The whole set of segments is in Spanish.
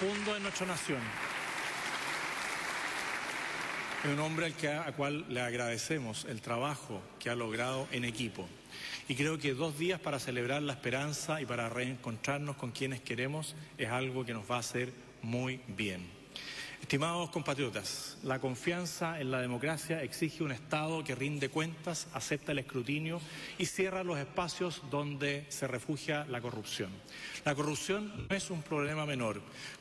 profundo en nuestra nación. Es un hombre al cual le agradecemos el trabajo que ha logrado en equipo. Y creo que 2 días para celebrar la esperanza y para reencontrarnos con quienes queremos es algo que nos va a hacer muy bien. Estimados compatriotas, la confianza en la democracia exige un Estado que rinde cuentas, acepta el escrutinio y cierra los espacios donde se refugia la corrupción. La corrupción no es un problema menor,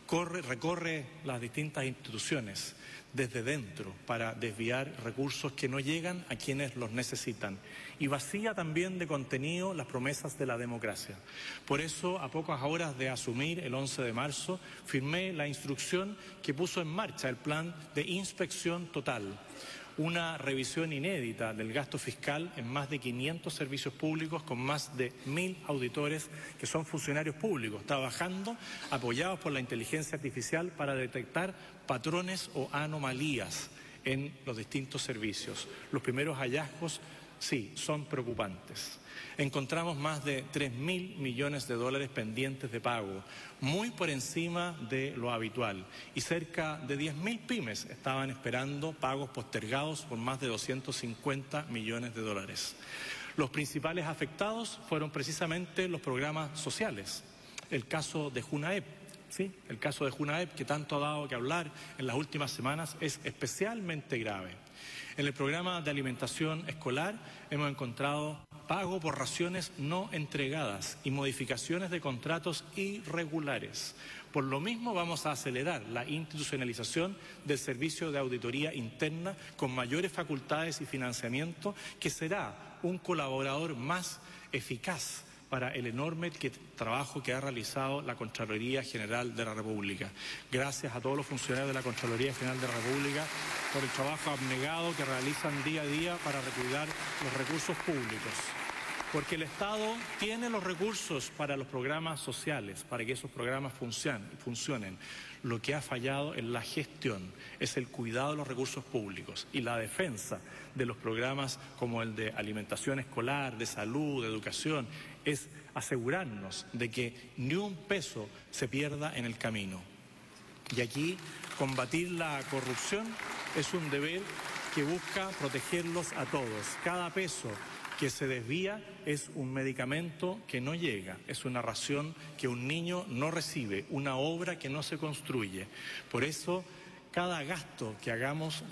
recorre las distintas instituciones desde dentro para desviar recursos que no llegan a quienes los necesitan y vacía también de contenido las promesas de la democracia. Por eso, a pocas horas de asumir el 11 de marzo, firmé la instrucción que puso en marcha el plan de inspección total, una revisión inédita del gasto fiscal en más de 500 servicios públicos con más de 1.000 auditores que son funcionarios públicos, trabajando apoyados por la inteligencia artificial para detectar patrones o anomalías en los distintos servicios. Los primeros hallazgos, sí, son preocupantes. Encontramos más de 3.000 millones de dólares pendientes de pago, muy por encima de lo habitual, y cerca de 10.000 pymes estaban esperando pagos postergados por más de 250 millones de dólares. Los principales afectados fueron precisamente los programas sociales. El caso de Junaep, sí, el caso de Junaep, que tanto ha dado que hablar en las últimas semanas, es especialmente grave. En el programa de alimentación escolar hemos encontrado pago por raciones no entregadas y modificaciones de contratos irregulares. Por lo mismo vamos a acelerar la institucionalización del servicio de auditoría interna con mayores facultades y financiamiento, que será un colaborador más eficaz para el enorme trabajo que ha realizado la Contraloría General de la República. Gracias a todos los funcionarios de la Contraloría General de la República por el trabajo abnegado que realizan día a día para recuidar los recursos públicos. Porque el Estado tiene los recursos para los programas sociales, para que esos programas funcionen. Lo que ha fallado en la gestión es el cuidado de los recursos públicos y la defensa de los programas como el de alimentación escolar, de salud, de educación, es asegurarnos de que ni un peso se pierda en el camino. Y aquí combatir la corrupción es un deber que busca protegerlos a todos. Cada peso que se desvía es un medicamento que no llega, es una ración que un niño no recibe, una obra que no se construye. Por eso, cada gasto que hagamos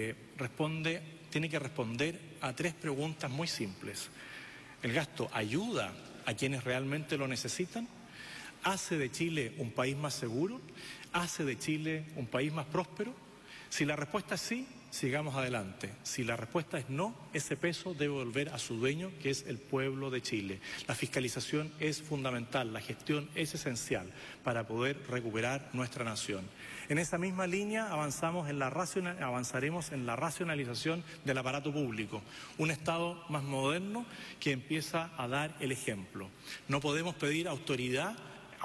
tiene que responder a 3 preguntas muy simples. ¿El gasto ayuda a quienes realmente lo necesitan? ¿Hace de Chile un país más seguro? ¿Hace de Chile un país más próspero? Si la respuesta es sí, sigamos adelante. Si la respuesta es no, ese peso debe volver a su dueño, que es el pueblo de Chile. La fiscalización es fundamental, la gestión es esencial para poder recuperar nuestra nación. En esa misma línea avanzaremos en la racionalización del aparato público, un Estado más moderno que empieza a dar el ejemplo. No podemos pedir austeridad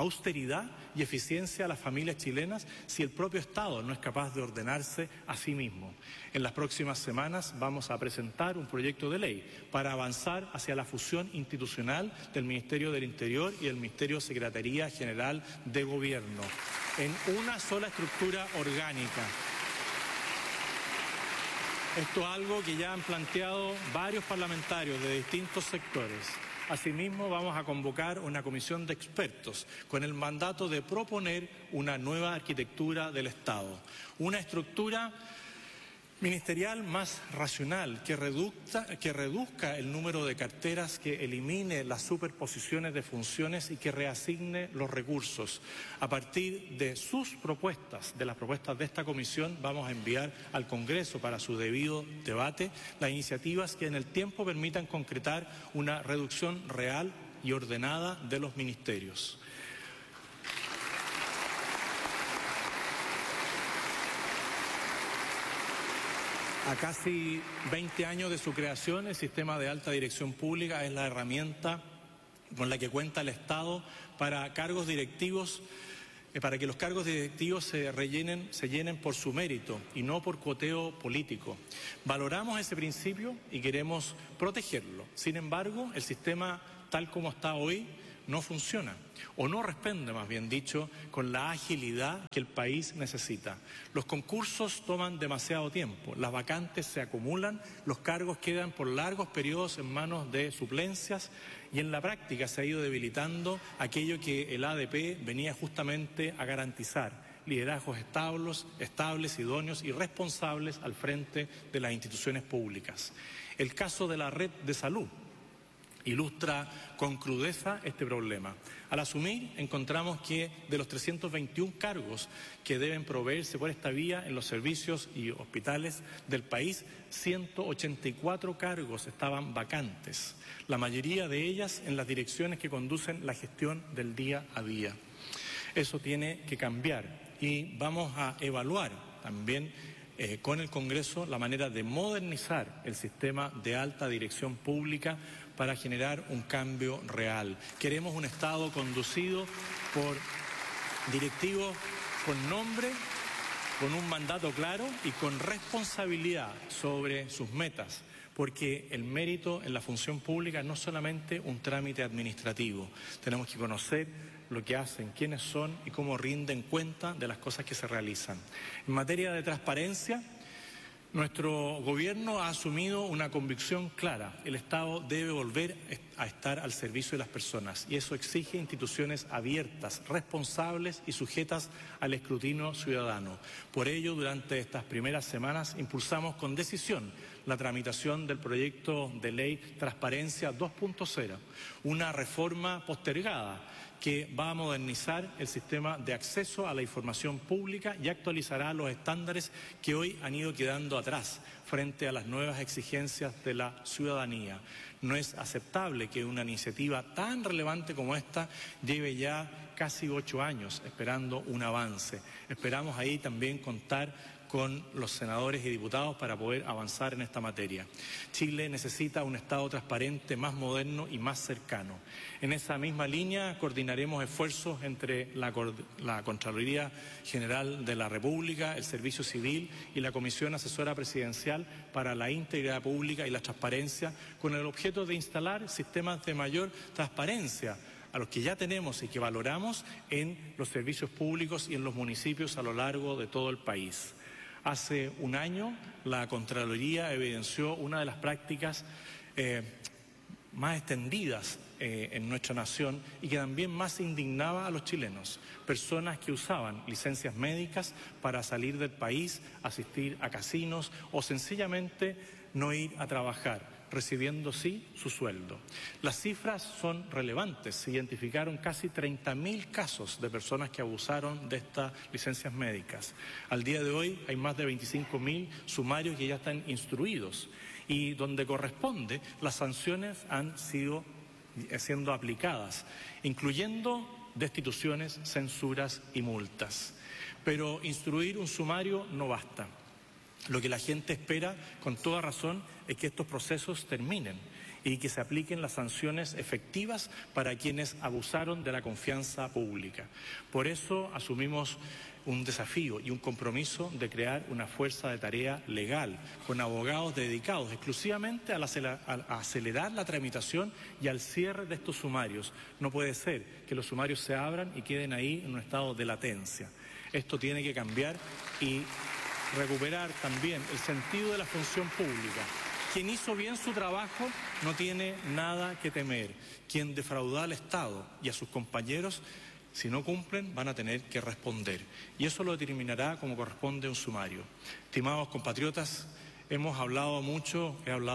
y eficiencia a las familias chilenas si el propio Estado no es capaz de ordenarse a sí mismo. En las próximas semanas vamos a presentar un proyecto de ley para avanzar hacia la fusión institucional del Ministerio del Interior y del Ministerio Secretaría General de Gobierno en una sola estructura orgánica. Esto es algo que ya han planteado varios parlamentarios de distintos sectores. Asimismo, vamos a convocar una comisión de expertos con el mandato de proponer una nueva arquitectura del Estado, una estructura ministerial más racional, que reduzca el número de carteras, que elimine las superposiciones de funciones y que reasigne los recursos. A partir de sus propuestas, de las propuestas de esta comisión, vamos a enviar al Congreso para su debido debate las iniciativas que en el tiempo permitan concretar una reducción real y ordenada de los ministerios. A casi 20 años de su creación, el sistema de alta dirección pública es la herramienta con la que cuenta el Estado para cargos directivos, para que los cargos directivos se llenen por su mérito y no por cuoteo político. Valoramos ese principio y queremos protegerlo. Sin embargo, el sistema tal como está hoy no funciona, o no responde, más bien dicho, con la agilidad que el país necesita. Los concursos toman demasiado tiempo, las vacantes se acumulan, los cargos quedan por largos periodos en manos de suplencias y en la práctica se ha ido debilitando aquello que el ADP venía justamente a garantizar: liderazgos estables, idóneos y responsables al frente de las instituciones públicas. El caso de la red de salud ilustra con crudeza este problema. Al asumir, encontramos que de los 321 cargos que deben proveerse por esta vía en los servicios y hospitales del país, 184 cargos estaban vacantes, la mayoría de ellas en las direcciones que conducen la gestión del día a día. Eso tiene que cambiar y vamos a evaluar también con el Congreso la manera de modernizar el sistema de alta dirección pública para generar un cambio real. Queremos un Estado conducido por directivos con nombre, con un mandato claro y con responsabilidad sobre sus metas, porque el mérito en la función pública no es solamente un trámite administrativo. Tenemos que conocer lo que hacen, quiénes son y cómo rinden cuenta de las cosas que se realizan. En materia de transparencia, nuestro gobierno ha asumido una convicción clara: el Estado debe volver a estar al servicio de las personas y eso exige instituciones abiertas, responsables y sujetas al escrutinio ciudadano. Por ello, durante estas primeras semanas impulsamos con decisión la tramitación del proyecto de ley Transparencia 2.0, una reforma postergada que va a modernizar el sistema de acceso a la información pública y actualizará los estándares que hoy han ido quedando atrás frente a las nuevas exigencias de la ciudadanía. No es aceptable que una iniciativa tan relevante como esta lleve ya casi 8 años esperando un avance. Esperamos ahí también contar con los senadores y diputados para poder avanzar en esta materia. Chile necesita un Estado transparente, más moderno y más cercano. En esa misma línea coordinaremos esfuerzos entre la Contraloría General de la República, el Servicio Civil y la Comisión Asesora Presidencial para la Integridad Pública y la Transparencia, con el objeto de instalar sistemas de mayor transparencia a los que ya tenemos y que valoramos en los servicios públicos y en los municipios a lo largo de todo el país. Hace un año la Contraloría evidenció una de las prácticas más extendidas en nuestra nación y que también más indignaba a los chilenos: personas que usaban licencias médicas para salir del país, asistir a casinos o sencillamente no ir a trabajar, recibiendo sí su sueldo. Las cifras son relevantes. Se identificaron casi 30.000 casos de personas que abusaron de estas licencias médicas. Al día de hoy hay más de 25.000 sumarios que ya están instruidos y donde corresponde las sanciones han sido siendo aplicadas, incluyendo destituciones, censuras y multas. Pero instruir un sumario no basta. Lo que la gente espera, con toda razón, es que estos procesos terminen y que se apliquen las sanciones efectivas para quienes abusaron de la confianza pública. Por eso asumimos un desafío y un compromiso de crear una fuerza de tarea legal con abogados dedicados exclusivamente a acelerar la tramitación y al cierre de estos sumarios. No puede ser que los sumarios se abran y queden ahí en un estado de latencia. Esto tiene que cambiar y recuperar también el sentido de la función pública. Quien hizo bien su trabajo no tiene nada que temer. Quien defraudó al Estado y a sus compañeros, si no cumplen, van a tener que responder. Y eso lo determinará como corresponde un sumario. Estimados compatriotas, he hablado mucho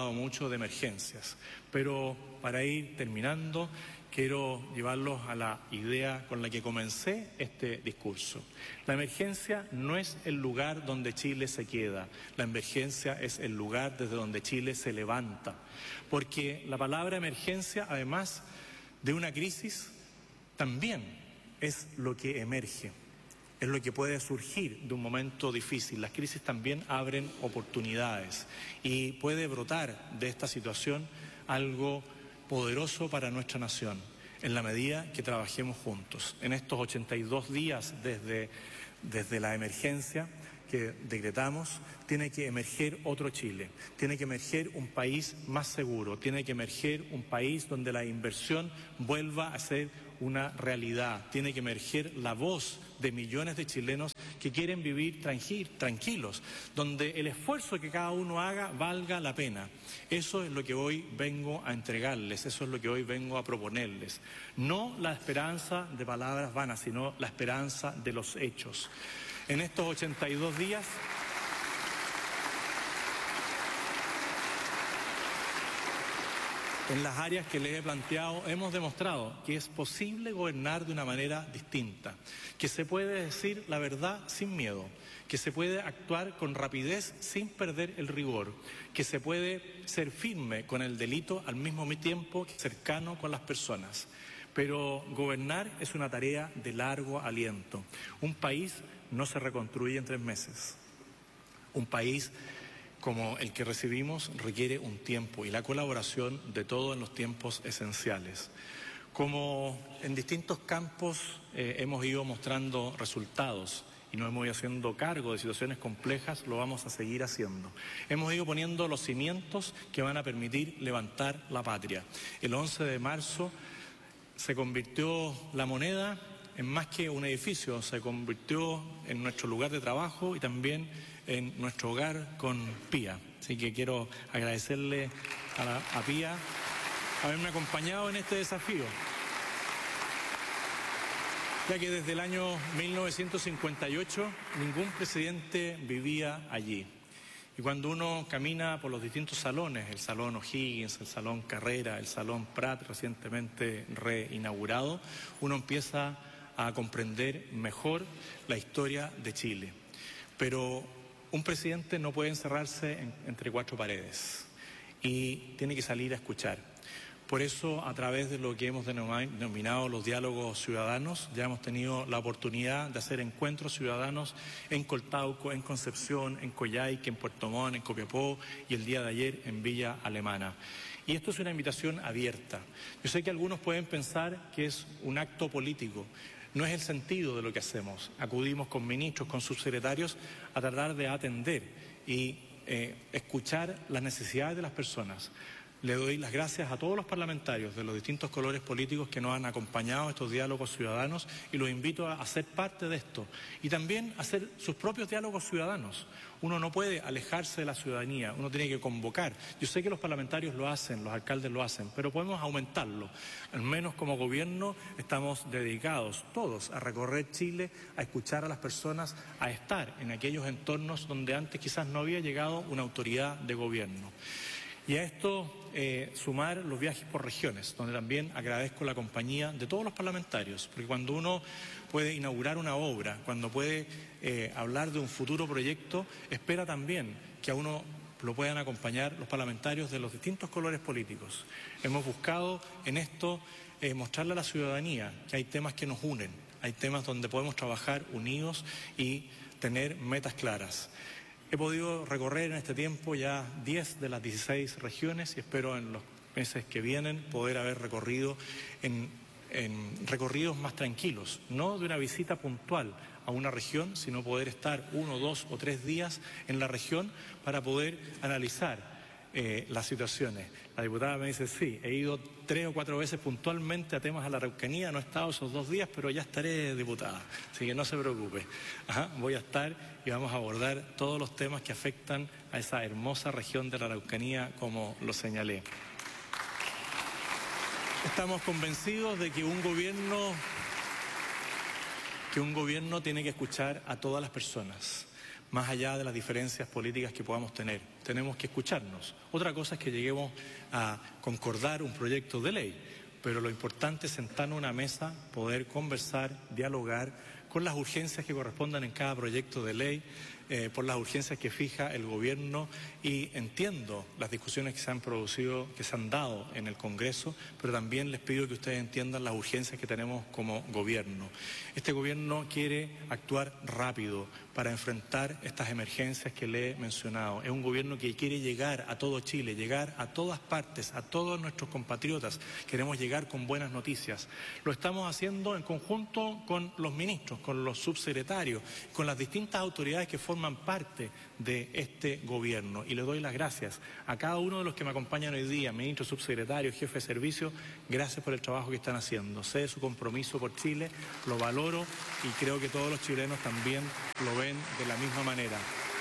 de emergencias, pero para ir terminando, quiero llevarlos a la idea con la que comencé este discurso. La emergencia no es el lugar donde Chile se queda, la emergencia es el lugar desde donde Chile se levanta, porque la palabra emergencia, además de una crisis, también es lo que emerge, es lo que puede surgir de un momento difícil. Las crisis también abren oportunidades y puede brotar de esta situación algo poderoso para nuestra nación, en la medida que trabajemos juntos. En estos 82 días desde la emergencia, que decretamos, tiene que emerger otro Chile, tiene que emerger un país más seguro, tiene que emerger un país donde la inversión vuelva a ser una realidad, tiene que emerger la voz de millones de chilenos que quieren vivir tranquilos, donde el esfuerzo que cada uno haga valga la pena. Eso es lo que hoy vengo a entregarles, eso es lo que hoy vengo a proponerles. No la esperanza de palabras vanas, sino la esperanza de los hechos. En estos 82 días... En las áreas que les he planteado hemos demostrado que es posible gobernar de una manera distinta, que se puede decir la verdad sin miedo, que se puede actuar con rapidez sin perder el rigor, que se puede ser firme con el delito al mismo tiempo que cercano con las personas. Pero gobernar es una tarea de largo aliento. Un país no se reconstruye en 3 meses. Un país como el que recibimos requiere un tiempo y la colaboración de todos en los tiempos esenciales. Como en distintos campos hemos ido mostrando resultados y nos hemos ido haciendo cargo de situaciones complejas, lo vamos a seguir haciendo. Hemos ido poniendo los cimientos que van a permitir levantar la patria. El 11 de marzo se convirtió la moneda en más que un edificio, se convirtió en nuestro lugar de trabajo y también en nuestro hogar con Pía. Así que quiero agradecerle a Pía haberme acompañado en este desafío, ya que desde el año 1958 ningún presidente vivía allí. Y cuando uno camina por los distintos salones, el Salón O'Higgins, el Salón Carrera, el Salón Prat, recientemente reinaugurado, uno empieza a comprender mejor la historia de Chile. Pero un presidente no puede encerrarse entre 4 paredes y tiene que salir a escuchar. Por eso, a través de lo que hemos denominado los diálogos ciudadanos, ya hemos tenido la oportunidad de hacer encuentros ciudadanos en Coltauco, en Concepción, en Coyhaique, en Puerto Montt, en Copiapó y el día de ayer en Villa Alemana. Y esto es una invitación abierta. Yo sé que algunos pueden pensar que es un acto político. No es el sentido de lo que hacemos. Acudimos con ministros, con subsecretarios a tratar de atender y escuchar las necesidades de las personas. Le doy las gracias a todos los parlamentarios de los distintos colores políticos que nos han acompañado a estos diálogos ciudadanos y los invito a ser parte de esto y también a hacer sus propios diálogos ciudadanos. Uno no puede alejarse de la ciudadanía, uno tiene que convocar. Yo sé que los parlamentarios lo hacen, los alcaldes lo hacen, pero podemos aumentarlo. Al menos como gobierno estamos dedicados todos a recorrer Chile, a escuchar a las personas, a estar en aquellos entornos donde antes quizás no había llegado una autoridad de gobierno. Y a esto sumar los viajes por regiones, donde también agradezco la compañía de todos los parlamentarios, porque cuando uno puede inaugurar una obra, cuando puede hablar de un futuro proyecto, espera también que a uno lo puedan acompañar los parlamentarios de los distintos colores políticos. Hemos buscado en esto mostrarle a la ciudadanía que hay temas que nos unen, hay temas donde podemos trabajar unidos y tener metas claras. He podido recorrer en este tiempo ya 10 de las 16 regiones y espero en los meses que vienen poder haber recorrido en recorridos más tranquilos, no de una visita puntual a una región, sino poder estar 1, 2 o 3 días en la región para poder analizar las situaciones. La diputada me dice, sí, he ido 3 o 4 veces puntualmente a temas a la Araucanía, no he estado esos 2 días, pero ya estaré, diputada, así que no se preocupe. Voy a estar y vamos a abordar todos los temas que afectan a esa hermosa región de la Araucanía, como lo señalé. Estamos convencidos de que un gobierno tiene que escuchar a todas las personas, más allá de las diferencias políticas que podamos tener. Tenemos que escucharnos. Otra cosa es que lleguemos a concordar un proyecto de ley, pero lo importante es sentarnos a una mesa, poder conversar, dialogar con las urgencias que correspondan en cada proyecto de ley, por las urgencias que fija el gobierno, y entiendo las discusiones que se han producido, que se han dado en el Congreso, pero también les pido que ustedes entiendan las urgencias que tenemos como gobierno. Este gobierno quiere actuar rápido para enfrentar estas emergencias que le he mencionado. Es un gobierno que quiere llegar a todo Chile, llegar a todas partes, a todos nuestros compatriotas. Queremos llegar con buenas noticias. Lo estamos haciendo en conjunto con los ministros, con los subsecretarios, con las distintas autoridades que forman forman parte de este gobierno. Y le doy las gracias a cada uno de los que me acompañan hoy día, ministros, subsecretarios, jefes de servicio. Gracias por el trabajo que están haciendo. Sé de su compromiso por Chile, lo valoro y creo que todos los chilenos también lo ven de la misma manera.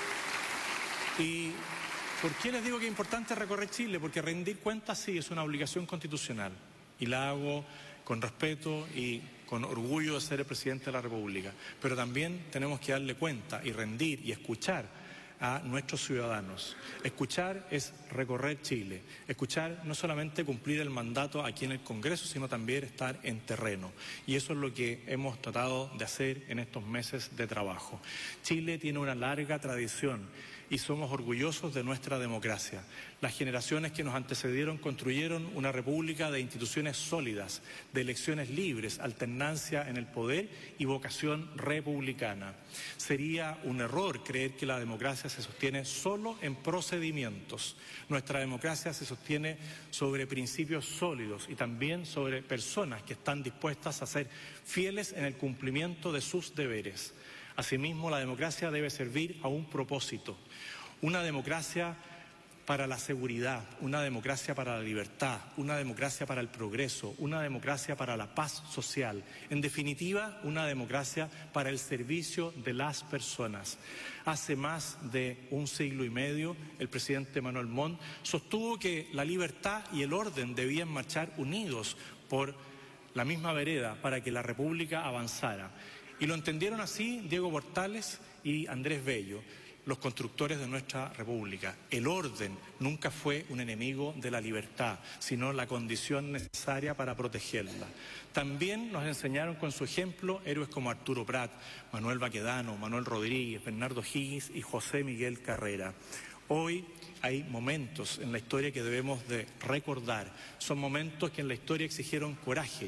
¿Y por qué les digo que es importante recorrer Chile? Porque rendir cuentas sí es una obligación constitucional y la hago con respeto y con orgullo de ser el presidente de la República. Pero también tenemos que darle cuenta y rendir y escuchar a nuestros ciudadanos. Escuchar es recorrer Chile. Escuchar no solamente cumplir el mandato aquí en el Congreso, sino también estar en terreno. Y eso es lo que hemos tratado de hacer en estos meses de trabajo. Chile tiene una larga tradición y somos orgullosos de nuestra democracia. Las generaciones que nos antecedieron construyeron una república de instituciones sólidas, de elecciones libres, alternancia en el poder y vocación republicana. Sería un error creer que la democracia se sostiene solo en procedimientos. Nuestra democracia se sostiene sobre principios sólidos y también sobre personas que están dispuestas a ser fieles en el cumplimiento de sus deberes. Asimismo, la democracia debe servir a un propósito, una democracia para la seguridad, una democracia para la libertad, una democracia para el progreso, una democracia para la paz social, en definitiva, una democracia para el servicio de las personas. Hace más de un siglo y medio, el presidente Manuel Montt sostuvo que la libertad y el orden debían marchar unidos por la misma vereda para que la República avanzara. Y lo entendieron así Diego Portales y Andrés Bello, los constructores de nuestra República. El orden nunca fue un enemigo de la libertad, sino la condición necesaria para protegerla. También nos enseñaron con su ejemplo héroes como Arturo Prat, Manuel Baquedano, Manuel Rodríguez, Bernardo Higgins y José Miguel Carrera. Hoy hay momentos en la historia que debemos de recordar. Son momentos que en la historia exigieron coraje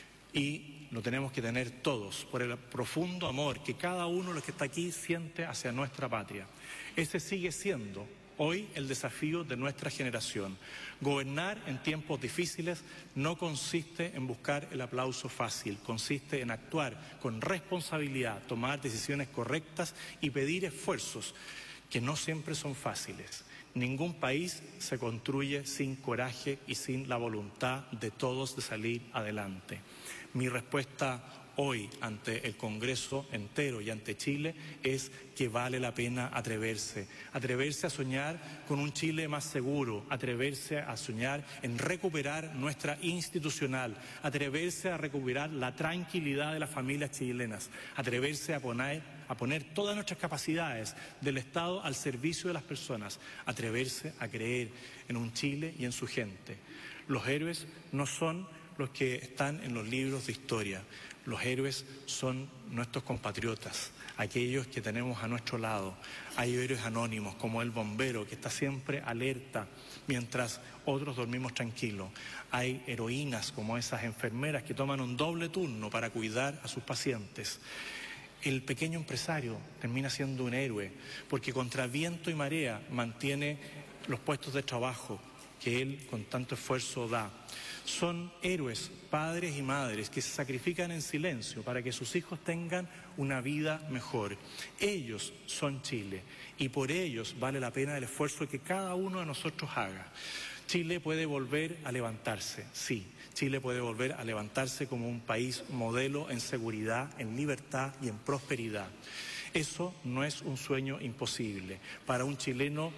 y lo tenemos que tener todos por el profundo amor que cada uno de los que está aquí siente hacia nuestra patria. Ese sigue siendo hoy el desafío de nuestra generación. Gobernar en tiempos difíciles no consiste en buscar el aplauso fácil, consiste en actuar con responsabilidad, tomar decisiones correctas y pedir esfuerzos que no siempre son fáciles. Ningún país se construye sin coraje y sin la voluntad de todos de salir adelante. Mi respuesta hoy ante el Congreso entero y ante Chile es que vale la pena atreverse a soñar con un Chile más seguro, atreverse a soñar en recuperar nuestra institucional, atreverse a recuperar la tranquilidad de las familias chilenas, atreverse a poner todas nuestras capacidades del Estado al servicio de las personas, atreverse a creer en un Chile y en su gente. Los héroes no son los que están en los libros de historia. Los héroes son nuestros compatriotas, aquellos que tenemos a nuestro lado. Hay héroes anónimos como el bombero que está siempre alerta mientras otros dormimos tranquilos. Hay heroínas como esas enfermeras que toman un doble turno para cuidar a sus pacientes. El pequeño empresario termina siendo un héroe porque contra viento y marea mantiene los puestos de trabajo que él con tanto esfuerzo da. Son héroes, padres y madres que se sacrifican en silencio para que sus hijos tengan una vida mejor. Ellos son Chile y por ellos vale la pena el esfuerzo que cada uno de nosotros haga. Chile puede volver a levantarse, sí. Chile puede volver a levantarse como un país modelo en seguridad, en libertad y en prosperidad. Eso no es un sueño imposible. Para un chileno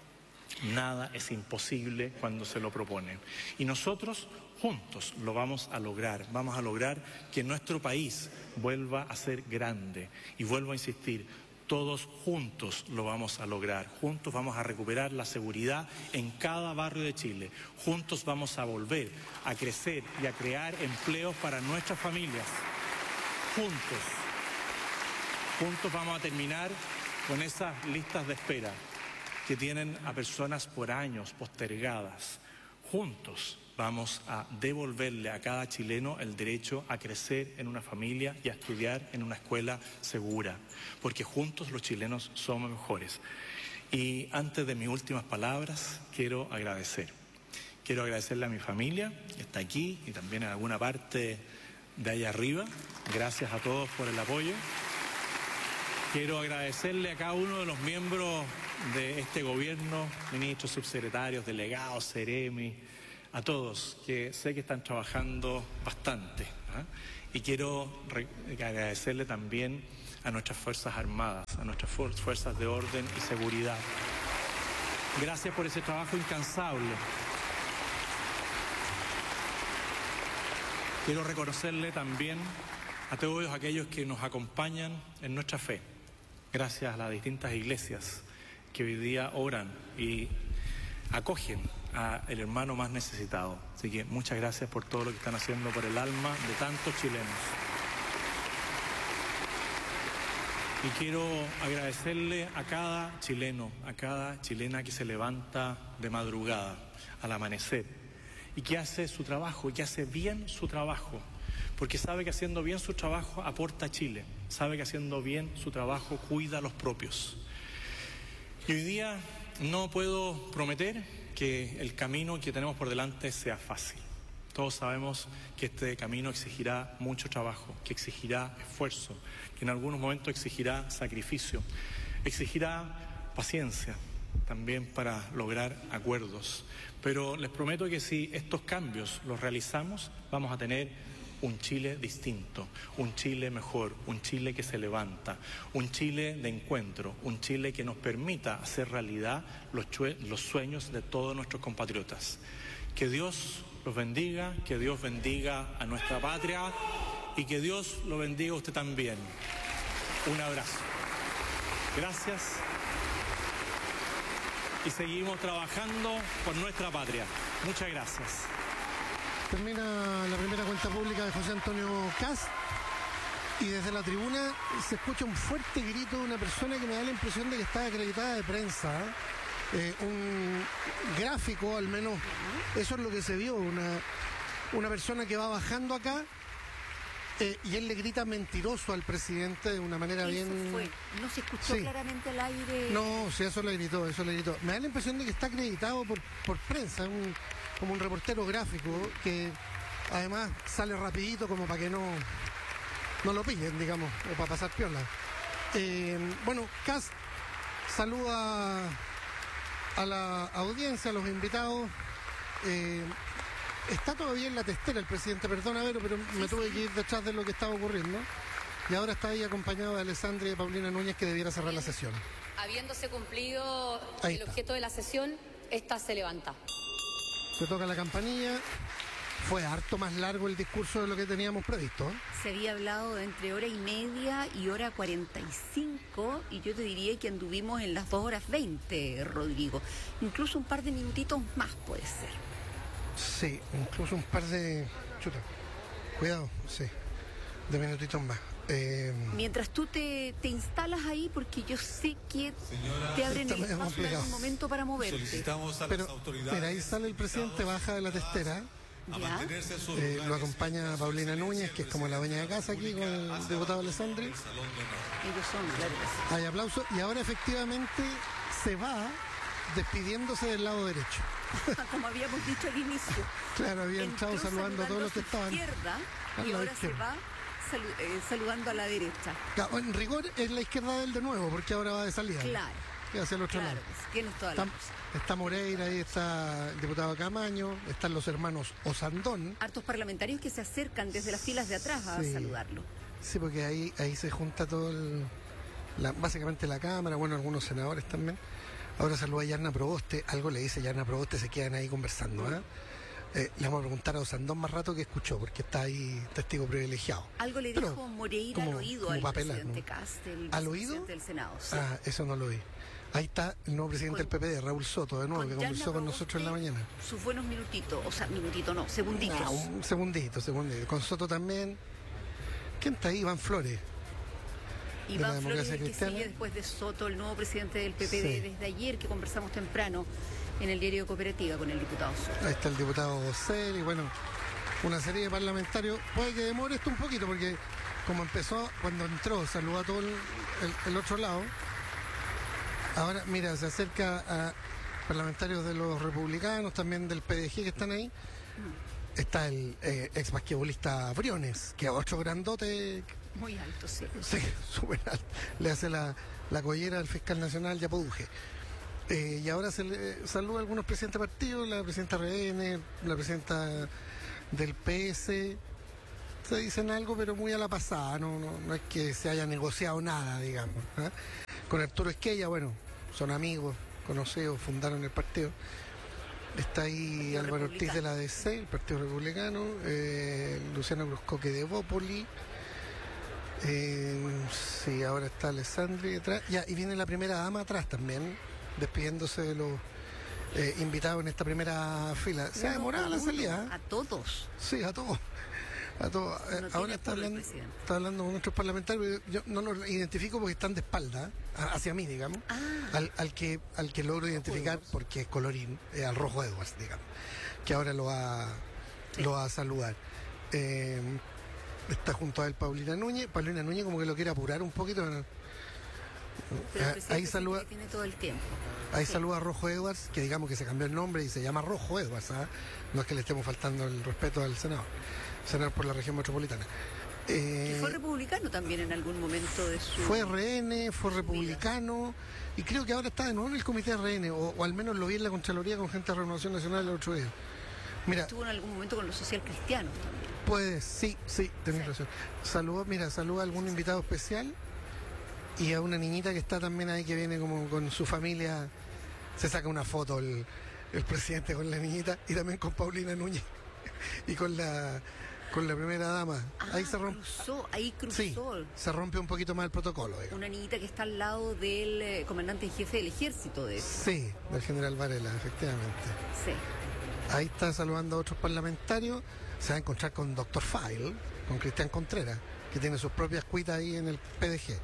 nada es imposible cuando se lo proponen. Y nosotros juntos lo vamos a lograr. Vamos a lograr que nuestro país vuelva a ser grande. Y vuelvo a insistir, todos juntos lo vamos a lograr. Juntos vamos a recuperar la seguridad en cada barrio de Chile. Juntos vamos a volver a crecer y a crear empleos para nuestras familias. Juntos vamos a terminar con esas listas de espera que tienen a personas por años postergadas. Juntos vamos a devolverle a cada chileno el derecho a crecer en una familia y a estudiar en una escuela segura, porque juntos los chilenos somos mejores. Y antes de mis últimas palabras, quiero agradecerle a mi familia, que está aquí y también en alguna parte de allá arriba. Gracias a todos por el apoyo. Quiero agradecerle a cada uno de los miembros de este gobierno, ministros, subsecretarios, delegados, seremi, a todos, que sé que están trabajando bastante. ¿eh? Y quiero agradecerle también a nuestras Fuerzas Armadas, a nuestras fuerzas de orden y seguridad. Gracias por ese trabajo incansable. Quiero reconocerle también a todos aquellos que nos acompañan en nuestra fe. Gracias a las distintas iglesias que hoy día oran y acogen al hermano más necesitado. Así que muchas gracias por todo lo que están haciendo por el alma de tantos chilenos. Y quiero agradecerle a cada chileno, a cada chilena que se levanta de madrugada al amanecer y que hace su trabajo, y que hace bien su trabajo, porque sabe que haciendo bien su trabajo aporta a Chile, sabe que haciendo bien su trabajo cuida a los propios. Y hoy día no puedo prometer que el camino que tenemos por delante sea fácil. Todos sabemos que este camino exigirá mucho trabajo, que exigirá esfuerzo, que en algunos momentos exigirá sacrificio, exigirá paciencia también para lograr acuerdos. Pero les prometo que si estos cambios los realizamos, vamos a tener un Chile distinto, un Chile mejor, un Chile que se levanta, un Chile de encuentro, un Chile que nos permita hacer realidad los sueños de todos nuestros compatriotas. Que Dios los bendiga, que Dios bendiga a nuestra patria y que Dios lo bendiga a usted también. Un abrazo. Gracias. Y seguimos trabajando por nuestra patria. Muchas gracias. Termina la primera cuenta pública de José Antonio Kast y desde la tribuna se escucha un fuerte grito de una persona que me da la impresión de que está acreditada de prensa. Un gráfico, al menos, eso es lo que se vio, una persona que va bajando acá y él le grita mentiroso al presidente de una manera bien... Fue. No se escuchó claramente al aire. No, sí, eso le gritó. Me da la impresión de que está acreditado por prensa, como un reportero gráfico que además sale rapidito como para que no lo pillen, digamos, o para pasar piola. Bueno, Kast saluda a la audiencia, a los invitados. Está todavía en la testera el presidente, perdona, Vero, pero me tuve que ir detrás de lo que estaba ocurriendo. Y ahora está ahí acompañado de Alessandra y de Paulina Núñez, que debiera cerrar la sesión. Habiéndose cumplido el objeto de la sesión, esta se levanta. Se toca la campanilla. Fue harto más largo el discurso de lo que teníamos previsto. Se había hablado de entre hora y media y hora 45, y yo te diría que anduvimos en las 2 horas 20, Rodrigo. Incluso un par de minutitos más puede ser. Sí, incluso un par de... Cuidado, sí, de minutitos más. Mientras tú te instalas ahí, porque yo sé que te abren el espacio en un momento para moverte. Solicitamos a Pero, las autoridades. mira, ahí sale el presidente, baja de la testera. Lo acompaña Paulina Núñez, que es como la dueña de casa aquí, con el diputado Alessandri. Ellos son, claro que sí. Hay aplausos y ahora efectivamente se va despidiéndose del lado derecho. Como habíamos dicho al inicio. Claro, había entrado saludando a todos los que estaban izquierda, y ahora se va saludando a la derecha. Claro, en rigor es la izquierda del de nuevo, porque ahora va de salida. Claro. Que hacia el otro lado. Tienes toda la está Moreira, ahí está el diputado Camaño, están los hermanos Osandón. Hartos parlamentarios que se acercan desde las filas de atrás a saludarlo. Sí, porque ahí se junta todo básicamente la Cámara, bueno, algunos senadores también. Ahora saluda a Yarna Proboste, algo le dice Yarna Proboste, se quedan ahí conversando. Le vamos a preguntar a Osandón más rato que escuchó, porque está ahí testigo privilegiado. Algo le dijo Moreira al oído al presidente Kast, el presidente del Senado. Sí. Ah, eso no lo vi. Ahí está el nuevo presidente del PPD, Raúl Soto, de nuevo, que conversó con nosotros en la mañana. Sus buenos minutitos, o sea, segunditos. Un segundito. Con Soto también. ¿Quién está ahí? Iván Flores. Iván Flores, que sigue después de Soto, el nuevo presidente del PPD, desde ayer, que conversamos temprano en el diario de Cooperativa con el diputado Soto. Ahí está el diputado Cel y bueno, una serie de parlamentarios. Puede que demore esto un poquito, porque como empezó, cuando entró, saludó a todo el otro lado. Ahora, mira, se acerca a parlamentarios de los republicanos, también del PDG que están ahí. Está el ex basquetbolista Briones, que es otro grandote Muy alto, sí. Sí, súper alto. Le hace la collera al fiscal nacional Yapoduje. Y ahora se le saluda a algunos presidentes de partidos, la presidenta RN, la presidenta del PS. Se dicen algo, pero muy a la pasada, no es que se haya negociado nada, digamos. ¿Eh? Con Arturo Esquella, bueno, son amigos, conocidos, fundaron el partido. Está ahí Álvaro Ortiz de la DC, el Partido Republicano, Luciano Cruzcoque de Bópoli. Sí, ahora está Alessandri detrás. Ya, y viene la primera dama atrás también, despidiéndose de los invitados en esta primera fila. Se ha demorado la salida. A todos. Sí, a todos. No ahora está hablando con nuestros parlamentarios. Yo no los identifico porque están de espalda hacia mí, digamos. Al que logro identificar porque es colorín, al Rojo Edwards, digamos, que ahora lo va a saludar. Está junto a él Paulina Núñez como que lo quiere apurar un poquito. Ahí saluda, tiene todo el tiempo. Ahí saluda a Rojo Edwards, que digamos que se cambió el nombre y se llama Rojo Edwards, ¿eh? No es que le estemos faltando el respeto al senador por la región metropolitana. Que fue republicano también en algún momento de su... Fue RN, fue republicano, y creo que ahora está de nuevo en el comité RN, o al menos lo vi en la Contraloría con gente de Renovación Nacional el otro día. Mira, estuvo en algún momento con los socialcristianos también. Pues sí, tenés razón. Saluda a algún invitado especial y a una niñita que está también ahí, que viene como con su familia. Se saca una foto el presidente con la niñita y también con Paulina Núñez y con la primera dama. Ahí se rompe. Cruzó. Sí, se rompe un poquito más el protocolo. Digamos. Una niñita que está al lado del comandante en jefe del ejército, de eso. Sí, del general Varela, efectivamente. Sí. Ahí está saludando a otros parlamentarios. Se va a encontrar con Dr. File, con Cristian Contreras, que tiene sus propias cuitas ahí en el PDG.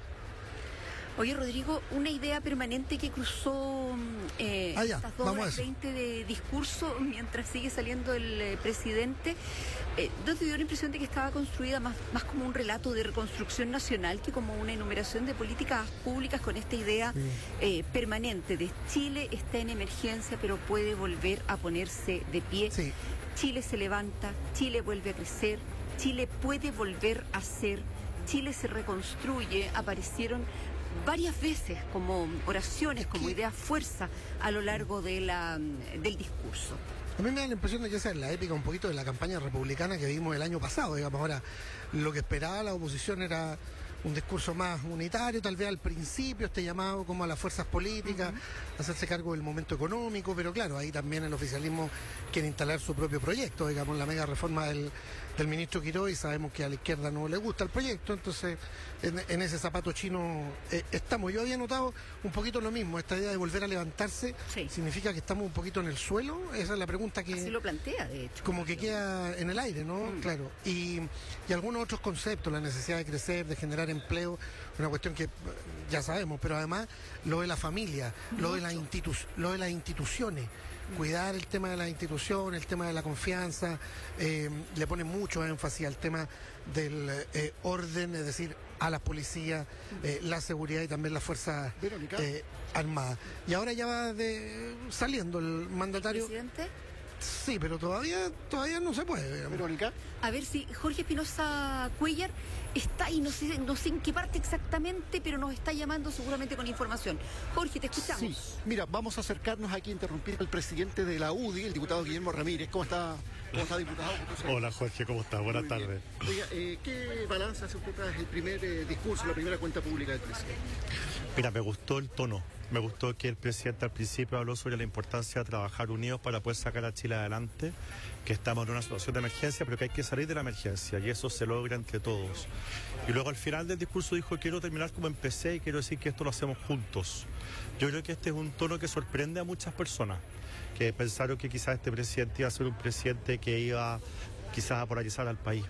Oye, Rodrigo, una idea permanente que cruzó estas 2 horas 20 de discurso mientras sigue saliendo el presidente. ¿No te dio la impresión de que estaba construida más como un relato de reconstrucción nacional que como una enumeración de políticas públicas con esta idea permanente de Chile está en emergencia pero puede volver a ponerse de pie? Sí. Chile se levanta, Chile vuelve a crecer, Chile puede volver a ser, Chile se reconstruye, aparecieron varias veces como oraciones, como ideas fuerza a lo largo de del discurso. A mí me da la impresión de que esa es la épica un poquito de la campaña republicana que vimos el año pasado, digamos. Ahora, lo que esperaba la oposición era un discurso más unitario, tal vez al principio, este llamado como a las fuerzas políticas, hacerse cargo del momento económico, pero claro, ahí también el oficialismo quiere instalar su propio proyecto, digamos, la mega reforma del ministro Quirós, y sabemos que a la izquierda no le gusta el proyecto, entonces en ese zapato chino estamos. Yo había notado un poquito lo mismo, esta idea de volver a levantarse, ¿significa que estamos un poquito en el suelo? Esa es la pregunta que... Así lo plantea, de hecho. Como que queda en el aire, ¿no? Claro. Y algunos otros conceptos, la necesidad de crecer, de generar empleo, una cuestión que ya sabemos, pero además lo de la familia, lo de las instituciones, cuidar el tema de las instituciones, el tema de la confianza, le pone mucho énfasis al tema del orden, es decir, a las policías, la seguridad y también las fuerzas armadas. Y ahora ya va saliendo el mandatario. ¿El presidente? Sí, pero todavía no se puede, digamos. Verónica. A ver si Jorge Espinosa Cuéllar está ahí, no sé en qué parte exactamente, pero nos está llamando seguramente con información. Jorge, te escuchamos. Sí, mira, vamos a acercarnos aquí a interrumpir al presidente de la UDI, el diputado Guillermo Ramírez. ¿Cómo está, diputado? Hola, Jorge, ¿cómo estás? Buenas tardes. Oiga, ¿qué balance hace usted tras el primer discurso, la primera cuenta pública del presidente? Mira, me gustó el tono. Me gustó que el presidente al principio habló sobre la importancia de trabajar unidos para poder sacar a Chile adelante, que estamos en una situación de emergencia, pero que hay que salir de la emergencia, y eso se logra entre todos. Y luego al final del discurso dijo: quiero terminar como empecé y quiero decir que esto lo hacemos juntos. Yo creo que este es un tono que sorprende a muchas personas, que pensaron que quizás este presidente iba a ser un presidente que iba quizás a polarizar al país,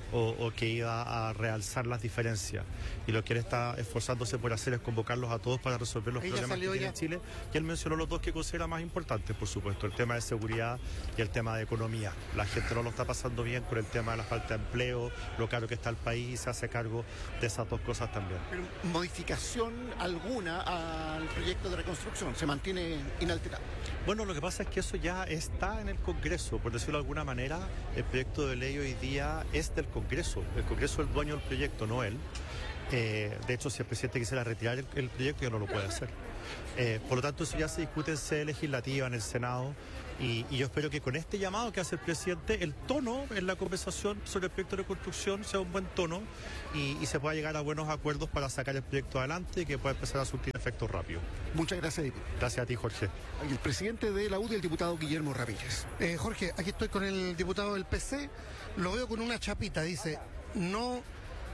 o que iba a realzar las diferencias. Y lo que él está esforzándose por hacer es convocarlos a todos para resolver los problemas que tiene Chile. Y él mencionó los dos que considera más importantes, por supuesto, el tema de seguridad y el tema de economía. La gente no lo está pasando bien con el tema de la falta de empleo, lo caro que está el país, y se hace cargo de esas dos cosas también. Pero modificación alguna al proyecto de reconstrucción, se mantiene inalterado. Bueno, lo que pasa es que eso ya está en el Congreso, por decirlo de alguna manera. El proyecto de ley hoy día es del Congreso. Congreso. El Congreso es el dueño del proyecto, no él. De hecho, si el presidente quisiera retirar el proyecto, ya no lo puede hacer. Por lo tanto, eso ya se discute en sede legislativa, en el Senado, y yo espero que con este llamado que hace el presidente, el tono en la conversación sobre el proyecto de reconstrucción sea un buen tono y se pueda llegar a buenos acuerdos para sacar el proyecto adelante y que pueda empezar a surtir efectos rápidos. Muchas gracias, diputado. Gracias a ti, Jorge. El presidente de la UDI, el diputado Guillermo Ramírez. Jorge, aquí estoy con el diputado del PC, lo veo con una chapita, dice, no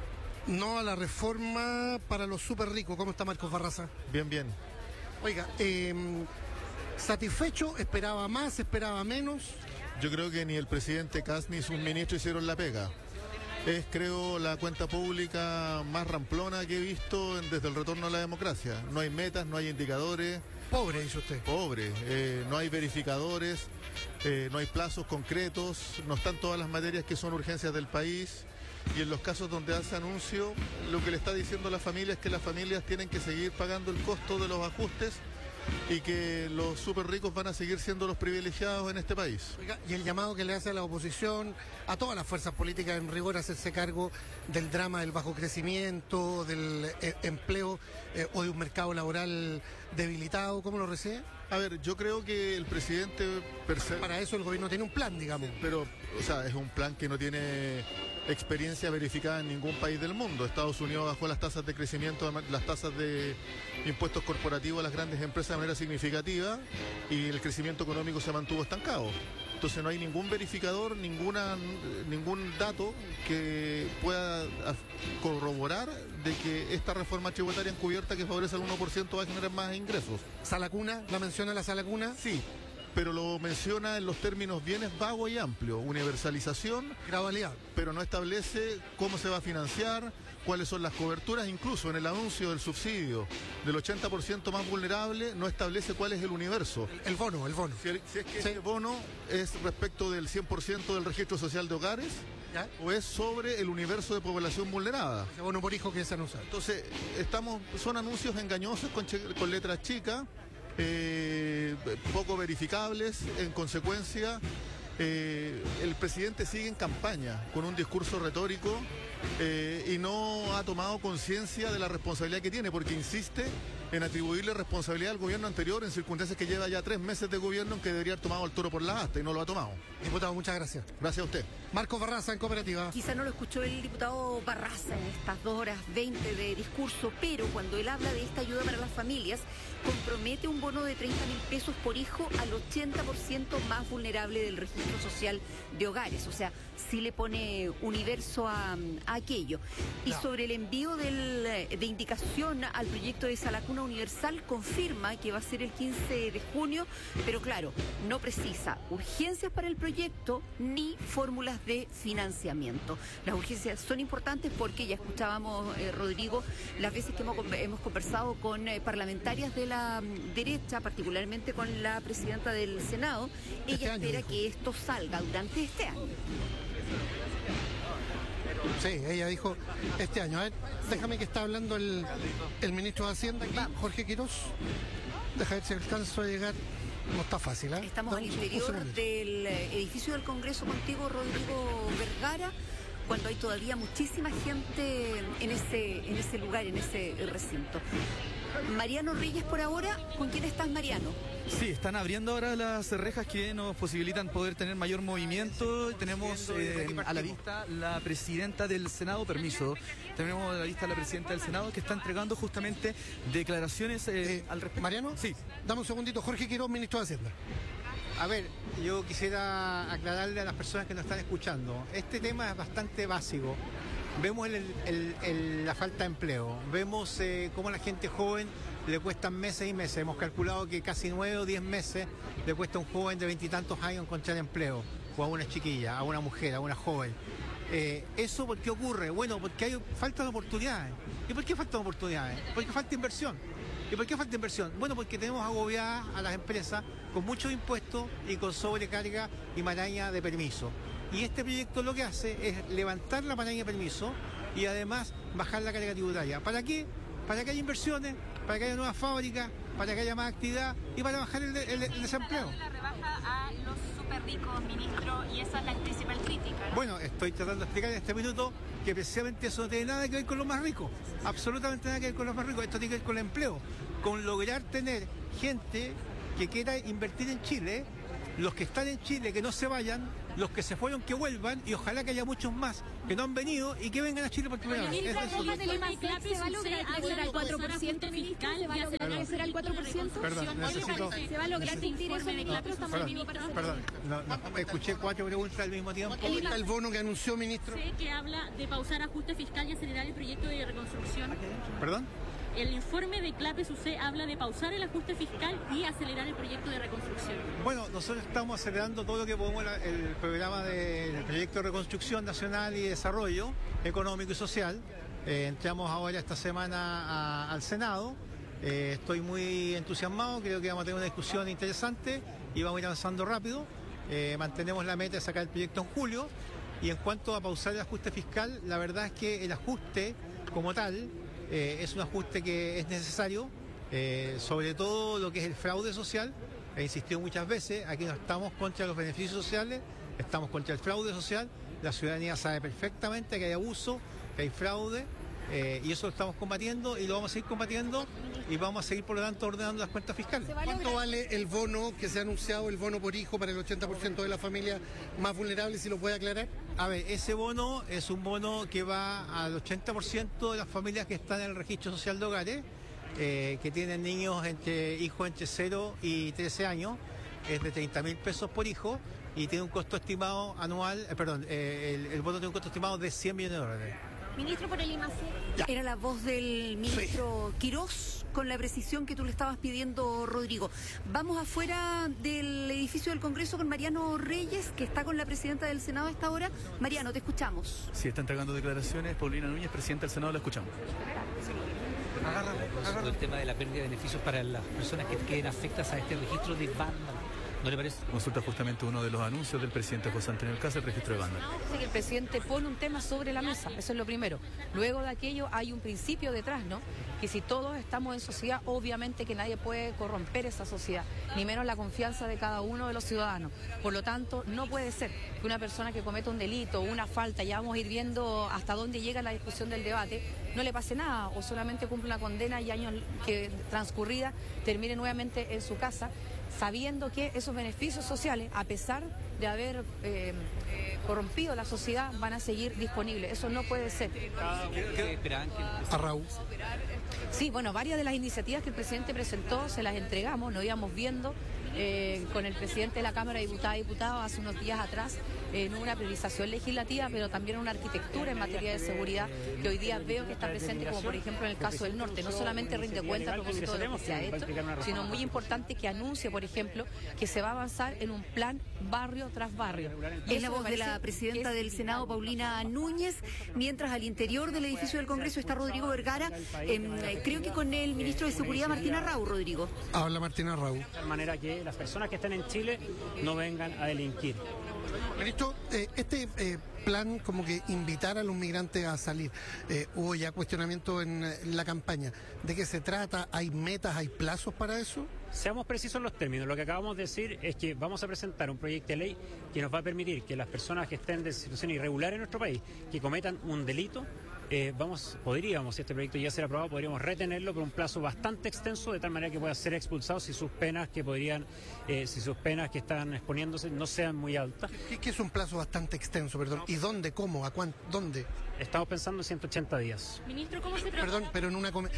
a la reforma para los súper ricos. ¿Cómo está Marcos Barraza? Bien, bien. Oiga, ¿satisfecho? ¿Esperaba más? ¿Esperaba menos? Yo creo que ni el presidente Kast ni sus ministros hicieron la pega. Es, creo, la cuenta pública más ramplona que he visto desde el retorno a la democracia. No hay metas, no hay indicadores. Pobre, dice usted. Pobre. No hay verificadores, no hay plazos concretos, no están todas las materias que son urgencias del país. Y en los casos donde hace anuncio, lo que le está diciendo a la familia es que las familias tienen que seguir pagando el costo de los ajustes y que los súper ricos van a seguir siendo los privilegiados en este país. Oiga, y el llamado que le hace a la oposición, a todas las fuerzas políticas en rigor, a hacerse cargo del drama del bajo crecimiento, del empleo o de un mercado laboral debilitado, ¿cómo lo recibe? A ver, yo creo que el presidente... Para eso el gobierno tiene un plan, digamos. Pero, o sea, es un plan que no tiene experiencia verificada en ningún país del mundo. Estados Unidos bajó las tasas de crecimiento, las tasas de impuestos corporativos a las grandes empresas de manera significativa y el crecimiento económico se mantuvo estancado. Entonces no hay ningún verificador, ningún dato que pueda corroborar de que esta reforma tributaria encubierta que favorece al 1% va a generar más ingresos. ¿Sala cuna? ¿La menciona la sala cuna? Sí, pero lo menciona en los términos bien vago y amplio. Universalización, gradualidad, pero no establece cómo se va a financiar, cuáles son las coberturas, incluso en el anuncio del subsidio del 80% más vulnerable no establece cuál es el universo. El bono. Si es que ese bono es respecto del 100% del registro social de hogares, ¿ya? O es sobre el universo de población vulnerada. El bono por hijo que se anuncia. Entonces, son anuncios engañosos con letras chicas, poco verificables. En consecuencia, el presidente sigue en campaña con un discurso retórico y no ha tomado conciencia de la responsabilidad que tiene, porque insiste en atribuirle responsabilidad al gobierno anterior en circunstancias que lleva ya 3 meses de gobierno en que debería haber tomado el toro por la asta y no lo ha tomado. Diputado, muchas gracias. Gracias a usted. Marcos Barraza, en Cooperativa. Quizá no lo escuchó el diputado Barraza en estas 2 horas 20 de discurso, pero cuando él habla de esta ayuda para las familias, compromete un bono de 30.000 pesos por hijo al 80% más vulnerable del registro social de hogares. O sea, sí le pone universo a aquello. Y sobre el envío de indicación al proyecto de Sala Cuna Universal, confirma que va a ser el 15 de junio, pero claro, no precisa urgencias para el proyecto ni fórmulas de financiamiento. Las urgencias son importantes porque ya escuchábamos, Rodrigo, las veces que hemos conversado con parlamentarias de la derecha, particularmente con la presidenta del Senado. Ella espera que esto salga durante este año. Sí, ella dijo este año. A ver, déjame que está hablando el ministro de Hacienda aquí, Jorge Quirós. Deja ver si alcanzo a llegar. No está fácil, ¿eh? Estamos al interior del edificio del Congreso contigo, Rodrigo Vergara, cuando hay todavía muchísima gente en ese lugar, en ese recinto. Mariano Reyes por ahora, ¿con quién estás, Mariano? Sí, están abriendo ahora las rejas que nos posibilitan poder tener mayor movimiento. Tenemos a la vista la presidenta del Senado, tenemos a la vista la presidenta del Senado que está entregando justamente declaraciones al respecto. Mariano, sí. Dame un segundito, Jorge Quirós, ministro de Hacienda. A ver, yo quisiera aclararle a las personas que nos están escuchando. Este tema es bastante básico. Vemos la falta de empleo, vemos cómo a la gente joven le cuestan meses y meses. Hemos calculado que casi 9 o 10 meses le cuesta a un joven de 20 y tantos años encontrar empleo, o a una chiquilla, a una mujer, a una joven. ¿Eso por qué ocurre? Bueno, porque hay falta de oportunidades. ¿Y por qué faltan oportunidades? Porque falta inversión. ¿Y por qué falta inversión? Bueno, porque tenemos agobiadas a las empresas con muchos impuestos y con sobrecarga y maraña de permiso. Y este proyecto lo que hace es levantar la maraña de permiso y además bajar la carga tributaria. ¿Para qué? Para que haya inversiones, para que haya nuevas fábricas, para que haya más actividad y para bajar el desempleo. La rebaja a los súper ricos, ministro, y esa es la principal crítica, ¿no? Bueno, estoy tratando de explicar en este minuto que precisamente eso no tiene nada que ver con los más ricos, absolutamente nada que ver con los más ricos, esto tiene que ver con el empleo, con lograr tener gente que quiera invertir en Chile, los que están en Chile que no se vayan, los que se fueron que vuelvan y ojalá que haya muchos más que no han venido y que vengan a Chile por primera vez. ¿Se va a lograr crecer al 4%, ministro? ¿Se va a lograr crecer al 4%? Perdón, necesito... ¿Se va a lograr sentir eso, ministro? Perdón, no, escuché 4 preguntas al mismo tiempo. ¿Dónde está el bono que anunció, ministro? Sé que habla de pausar ajuste fiscal y acelerar el proyecto de reconstrucción. ¿Perdón? El informe de CLAPES-UC habla de pausar el ajuste fiscal y acelerar el proyecto de reconstrucción. Bueno, nosotros estamos acelerando todo lo que podemos el programa del proyecto de reconstrucción nacional y desarrollo económico y social. Entramos ahora esta semana al Senado. Estoy muy entusiasmado, creo que vamos a tener una discusión interesante y vamos a ir avanzando rápido. Mantenemos la meta de sacar el proyecto en julio. Y en cuanto a pausar el ajuste fiscal, la verdad es que el ajuste como tal es un ajuste que es necesario, sobre todo lo que es el fraude social. He insistido muchas veces, aquí no estamos contra los beneficios sociales, estamos contra el fraude social. La ciudadanía sabe perfectamente que hay abuso, que hay fraude, y eso lo estamos combatiendo y lo vamos a seguir combatiendo y vamos a seguir, por lo tanto, ordenando las cuentas fiscales. ¿Cuánto vale el bono que se ha anunciado, el bono por hijo para el 80% de las familias más vulnerables, si lo puede aclarar? A ver, ese bono es un bono que va al 80% de las familias que están en el registro social de hogares, que tienen hijos entre 0 y 13 años, es de 30.000 pesos por hijo y tiene un costo estimado anual, el bono tiene un costo estimado de 100 millones de dólares. Ministro, por el IMACE. Era la voz del ministro Quirós, con la precisión que tú le estabas pidiendo, Rodrigo. Vamos afuera del edificio del Congreso con Mariano Reyes, que está con la presidenta del Senado a esta hora. Mariano, te escuchamos. Sí, está entregando declaraciones. Paulina Núñez, presidenta del Senado, la escuchamos. Agárralo. El tema de la pérdida de beneficios para las personas que queden afectadas a este registro de banda. ¿No le parece? Consulta justamente uno de los anuncios del presidente José Antonio Caz, el registro de banda. Que el presidente pone un tema sobre la mesa, eso es lo primero. Luego de aquello hay un principio detrás, ¿no? Que si todos estamos en sociedad, obviamente que nadie puede corromper esa sociedad, ni menos la confianza de cada uno de los ciudadanos. Por lo tanto, no puede ser que una persona que cometa un delito o una falta, ya vamos a ir viendo hasta dónde llega la discusión del debate, no le pase nada o solamente cumple una condena y años que transcurrida termine nuevamente en su casa, sabiendo que esos beneficios sociales, a pesar de haber corrompido la sociedad, van a seguir disponibles. Eso no puede ser. A Raúl. Sí, bueno, varias de las iniciativas que el presidente presentó se las entregamos, nos íbamos viendo con el presidente de la Cámara de Diputadas y Diputados hace unos días atrás, no una priorización legislativa, pero también una arquitectura en materia de seguridad que hoy día veo que está presente, como por ejemplo en el caso del norte. No solamente rinde cuenta a propósito de lo que se ha hecho, sino muy importante que anuncie, por ejemplo, que se va a avanzar en un plan barrio tras barrio. Es la voz de la presidenta del Senado, Paulina Núñez, mientras al interior del edificio del Congreso está Rodrigo Vergara, creo que con el ministro de Seguridad, Martín Arrau, Rodrigo. Habla Martín Arrau. De tal manera que las personas que estén en Chile no vengan a delinquir. Ministro, este plan como que invitar a los migrantes a salir, hubo ya cuestionamiento en la campaña. ¿De qué se trata? ¿Hay metas, hay plazos para eso? Seamos precisos en los términos. Lo que acabamos de decir es que vamos a presentar un proyecto de ley que nos va a permitir que las personas que estén de situación irregular en nuestro país, que cometan un delito, podríamos, si este proyecto ya será aprobado, podríamos retenerlo por un plazo bastante extenso, de tal manera que pueda ser expulsado si sus penas que están exponiéndose no sean muy altas. ¿Qué es un plazo bastante extenso, perdón? ¿Y dónde, cómo, a cuánto, dónde? Estamos pensando en 180 días. Ministro, ¿cómo se prepara? Perdón, pero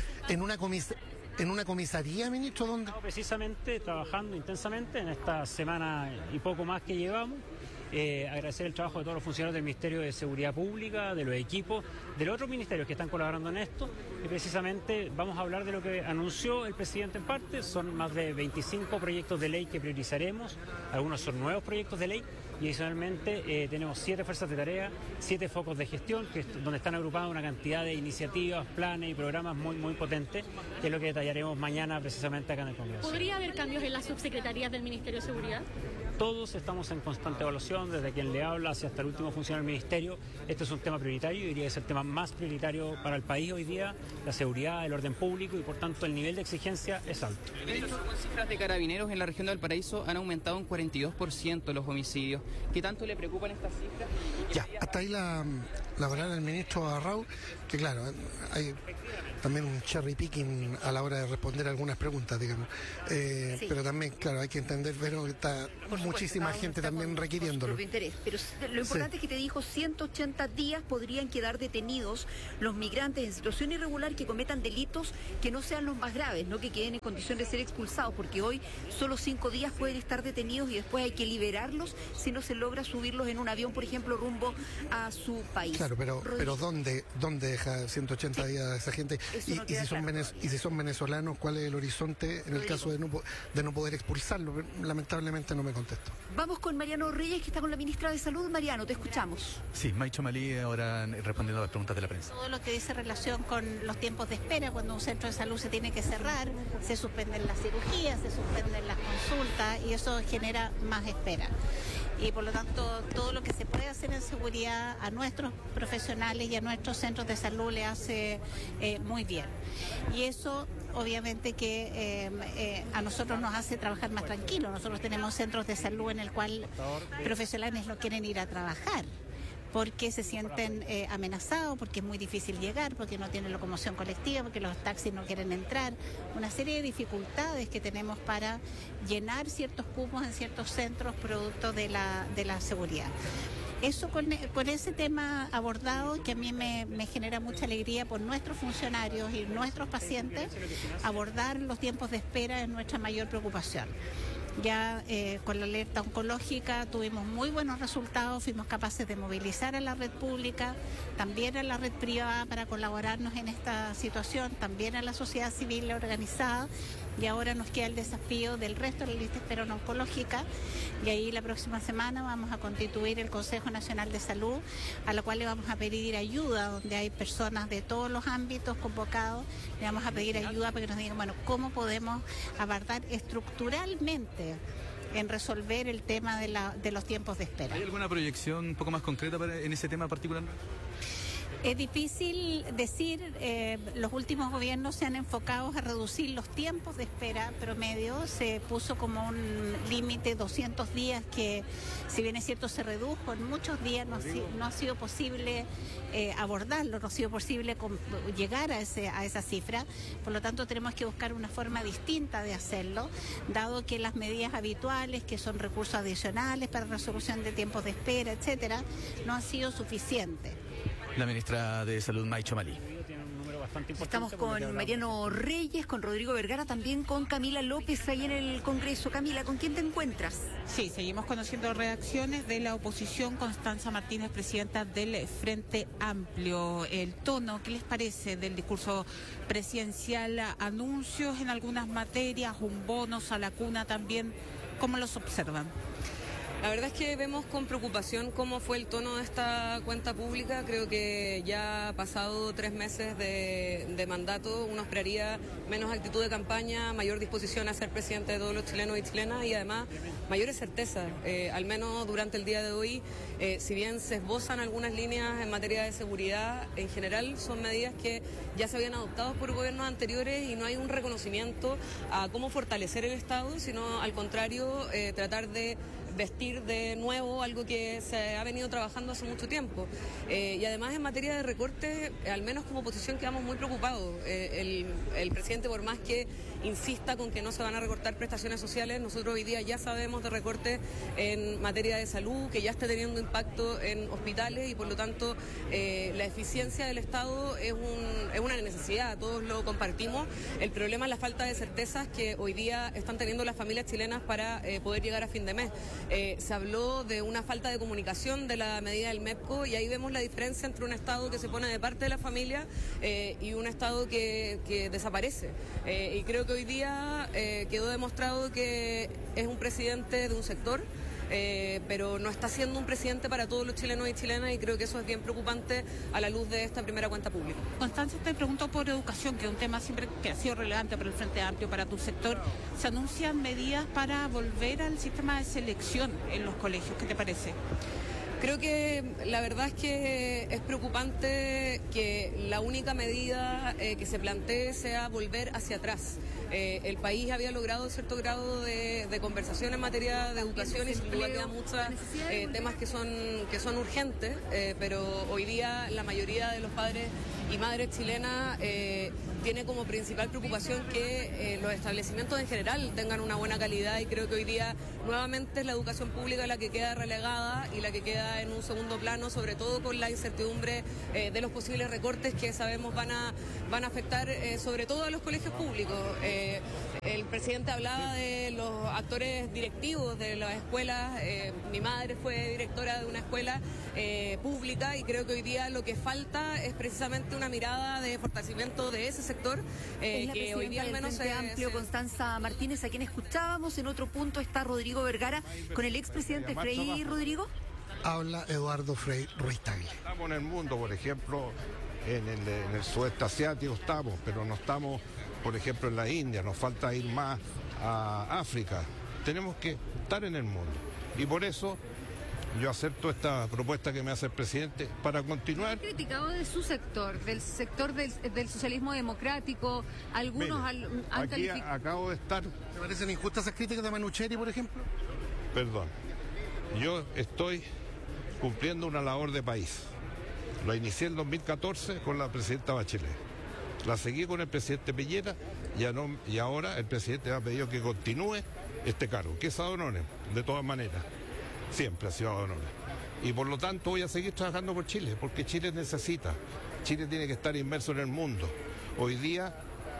en una comisaría, ministro, ¿dónde? Estamos precisamente trabajando intensamente en esta semana y poco más que llevamos. Agradecer el trabajo de todos los funcionarios del Ministerio de Seguridad Pública, de los equipos, de los otros ministerios que están colaborando en esto, y precisamente vamos a hablar de lo que anunció el presidente en parte. Son más de 25 proyectos de ley que priorizaremos, algunos son nuevos proyectos de ley y adicionalmente tenemos 7 fuerzas de tarea, 7 focos de gestión, donde están agrupadas una cantidad de iniciativas, planes y programas muy potentes, que es lo que detallaremos mañana precisamente acá en el Congreso. ¿Podría haber cambios en las subsecretarías del Ministerio de Seguridad? Todos estamos en constante evaluación, desde quien le habla hasta el último funcionario del Ministerio. Este es un tema prioritario, diría que es el tema más prioritario para el país hoy día, la seguridad, el orden público, y por tanto el nivel de exigencia es alto. De hecho, las cifras de Carabineros en la región de Valparaíso han aumentado un 42% los homicidios. ¿Qué tanto le preocupan estas cifras? Ya, hasta ahí la palabra del ministro Arrau, que claro, hay también un cherry picking a la hora de responder algunas preguntas, digamos. Sí. Pero también, claro, hay que entender, pero está muchísima gente también requiriéndolo. Su interés. Pero lo importante es que te dijo 180 días podrían quedar detenidos los migrantes en situación irregular que cometan delitos que no sean los más graves, no que queden en condición de ser expulsados, porque hoy solo 5 días pueden estar detenidos y después hay que liberarlos si no se logra subirlos en un avión, por ejemplo, rumbo a su país. Claro, pero ¿dónde deja 180 días esa gente? Y si son venezolanos, ¿cuál es el horizonte en el caso de no poder expulsarlo? Lamentablemente no me contesto. Vamos con Mariano Reyes, que está con la ministra de Salud. Mariano, te escuchamos. Sí, Maicho Malí ahora respondiendo a las preguntas de la prensa. Todo lo que dice relación con los tiempos de espera, cuando un centro de salud se tiene que cerrar, se suspenden las cirugías, se suspenden las consultas y eso genera más espera. Y por lo tanto, todo lo que se puede hacer en seguridad a nuestros profesionales y a nuestros centros de salud le hace muy bien. Y eso obviamente que a nosotros nos hace trabajar más tranquilos. Nosotros tenemos centros de salud en el cual profesionales no quieren ir a trabajar porque se sienten amenazados, porque es muy difícil llegar, porque no tienen locomoción colectiva, porque los taxis no quieren entrar. Una serie de dificultades que tenemos para llenar ciertos cupos en ciertos centros producto de la seguridad. Eso con ese tema abordado, que a mí me genera mucha alegría por nuestros funcionarios y nuestros pacientes, abordar los tiempos de espera es nuestra mayor preocupación. Ya con la alerta oncológica tuvimos muy buenos resultados, fuimos capaces de movilizar a la red pública, también a la red privada para colaborarnos en esta situación, también a la sociedad civil organizada, y ahora nos queda el desafío del resto de la lista de espera oncológica, y ahí la próxima semana vamos a constituir el Consejo Nacional de Salud, a lo cual le vamos a pedir ayuda, donde hay personas de todos los ámbitos convocados, le vamos a pedir ayuda para que nos digan, bueno, cómo podemos abordar estructuralmente en resolver el tema de los tiempos de espera. ¿Hay alguna proyección un poco más concreta en ese tema particular? Es difícil decir, los últimos gobiernos se han enfocado a reducir los tiempos de espera promedio, se puso como un límite 200 días que, si bien es cierto, se redujo, en muchos días no ha sido posible abordarlo, no ha sido posible llegar a esa cifra, por lo tanto tenemos que buscar una forma distinta de hacerlo, dado que las medidas habituales, que son recursos adicionales para resolución de tiempos de espera, etcétera, no han sido suficientes. La ministra de Salud, Maicho Malí. Estamos con Mariano Reyes, con Rodrigo Vergara, también con Camila López ahí en el Congreso. Camila, ¿con quién te encuentras? Sí, seguimos conociendo reacciones de la oposición. Constanza Martínez, presidenta del Frente Amplio. El tono, ¿qué les parece del discurso presidencial? Anuncios en algunas materias, un bonos a la cuna también. ¿Cómo los observan? La verdad es que vemos con preocupación cómo fue el tono de esta cuenta pública. Creo que ya pasado 3 meses de mandato, uno esperaría menos actitud de campaña, mayor disposición a ser presidente de todos los chilenos y chilenas y además mayores certezas. Al menos durante el día de hoy, si bien se esbozan algunas líneas en materia de seguridad, en general son medidas que ya se habían adoptado por gobiernos anteriores y no hay un reconocimiento a cómo fortalecer el Estado, sino al contrario, tratar de vestir de nuevo algo que se ha venido trabajando hace mucho tiempo. Y además en materia de recortes, al menos como oposición quedamos muy preocupados. El presidente, por más que insista con que no se van a recortar prestaciones sociales, nosotros hoy día ya sabemos de recortes en materia de salud, que ya está teniendo impacto en hospitales y por lo tanto la eficiencia del Estado es una necesidad, todos lo compartimos. El problema es la falta de certezas que hoy día están teniendo las familias chilenas para poder llegar a fin de mes. Se habló de una falta de comunicación de la medida del MEPCO y ahí vemos la diferencia entre un Estado que se pone de parte de la familia y un Estado que desaparece. Y creo que hoy día quedó demostrado que es un presidente de un sector, pero no está siendo un presidente para todos los chilenos y chilenas, y creo que eso es bien preocupante a la luz de esta primera cuenta pública. Constanza, te pregunto por educación, que es un tema siempre que ha sido relevante para el Frente Amplio, para tu sector. ¿Se anuncian medidas para volver al sistema de selección en los colegios? ¿Qué te parece? Creo que la verdad es que es preocupante que la única medida que se plantee sea volver hacia atrás. El país había logrado cierto grado de conversación en materia de educación y sin duda quedan muchos temas que son urgentes, pero hoy día la mayoría de los padres y madres chilenas tiene como principal preocupación que los establecimientos en general tengan una buena calidad, y creo que hoy día nuevamente es la educación pública la que queda relegada y la que queda en un segundo plano, sobre todo con la incertidumbre de los posibles recortes que sabemos van a afectar sobre todo a los colegios públicos. El presidente hablaba de los actores directivos de las escuelas. Mi madre fue directora de una escuela pública, y creo que hoy día lo que falta es precisamente una mirada de fortalecimiento de ese sector, que hoy día al menos Frente Amplio, Constanza Martínez, a quien escuchábamos. En otro punto está Rodrigo Vergara con el expresidente Frei. Rodrigo. Habla Eduardo Frei Ruiz-Tagle. Estamos en el mundo, por ejemplo, en el sudeste asiático estamos, pero no estamos, por ejemplo, en la India, nos falta ir más a África. Tenemos que estar en el mundo, y por eso yo acepto esta propuesta que me hace el presidente para continuar. ¿Han criticado de su sector, del sector del socialismo democrático? Algunos han calificado. Acabo de estar. ¿Te parecen injustas esas críticas de Manucheri, por ejemplo? Perdón, yo estoy cumpliendo una labor de país. La inicié en 2014 con la presidenta Bachelet. La seguí con el presidente Piñera, y ahora el presidente me ha pedido que continúe este cargo, que es ad honorem, de todas maneras. Siempre ha sido ad honorem. Y por lo tanto voy a seguir trabajando por Chile, porque Chile necesita. Chile tiene que estar inmerso en el mundo. Hoy día,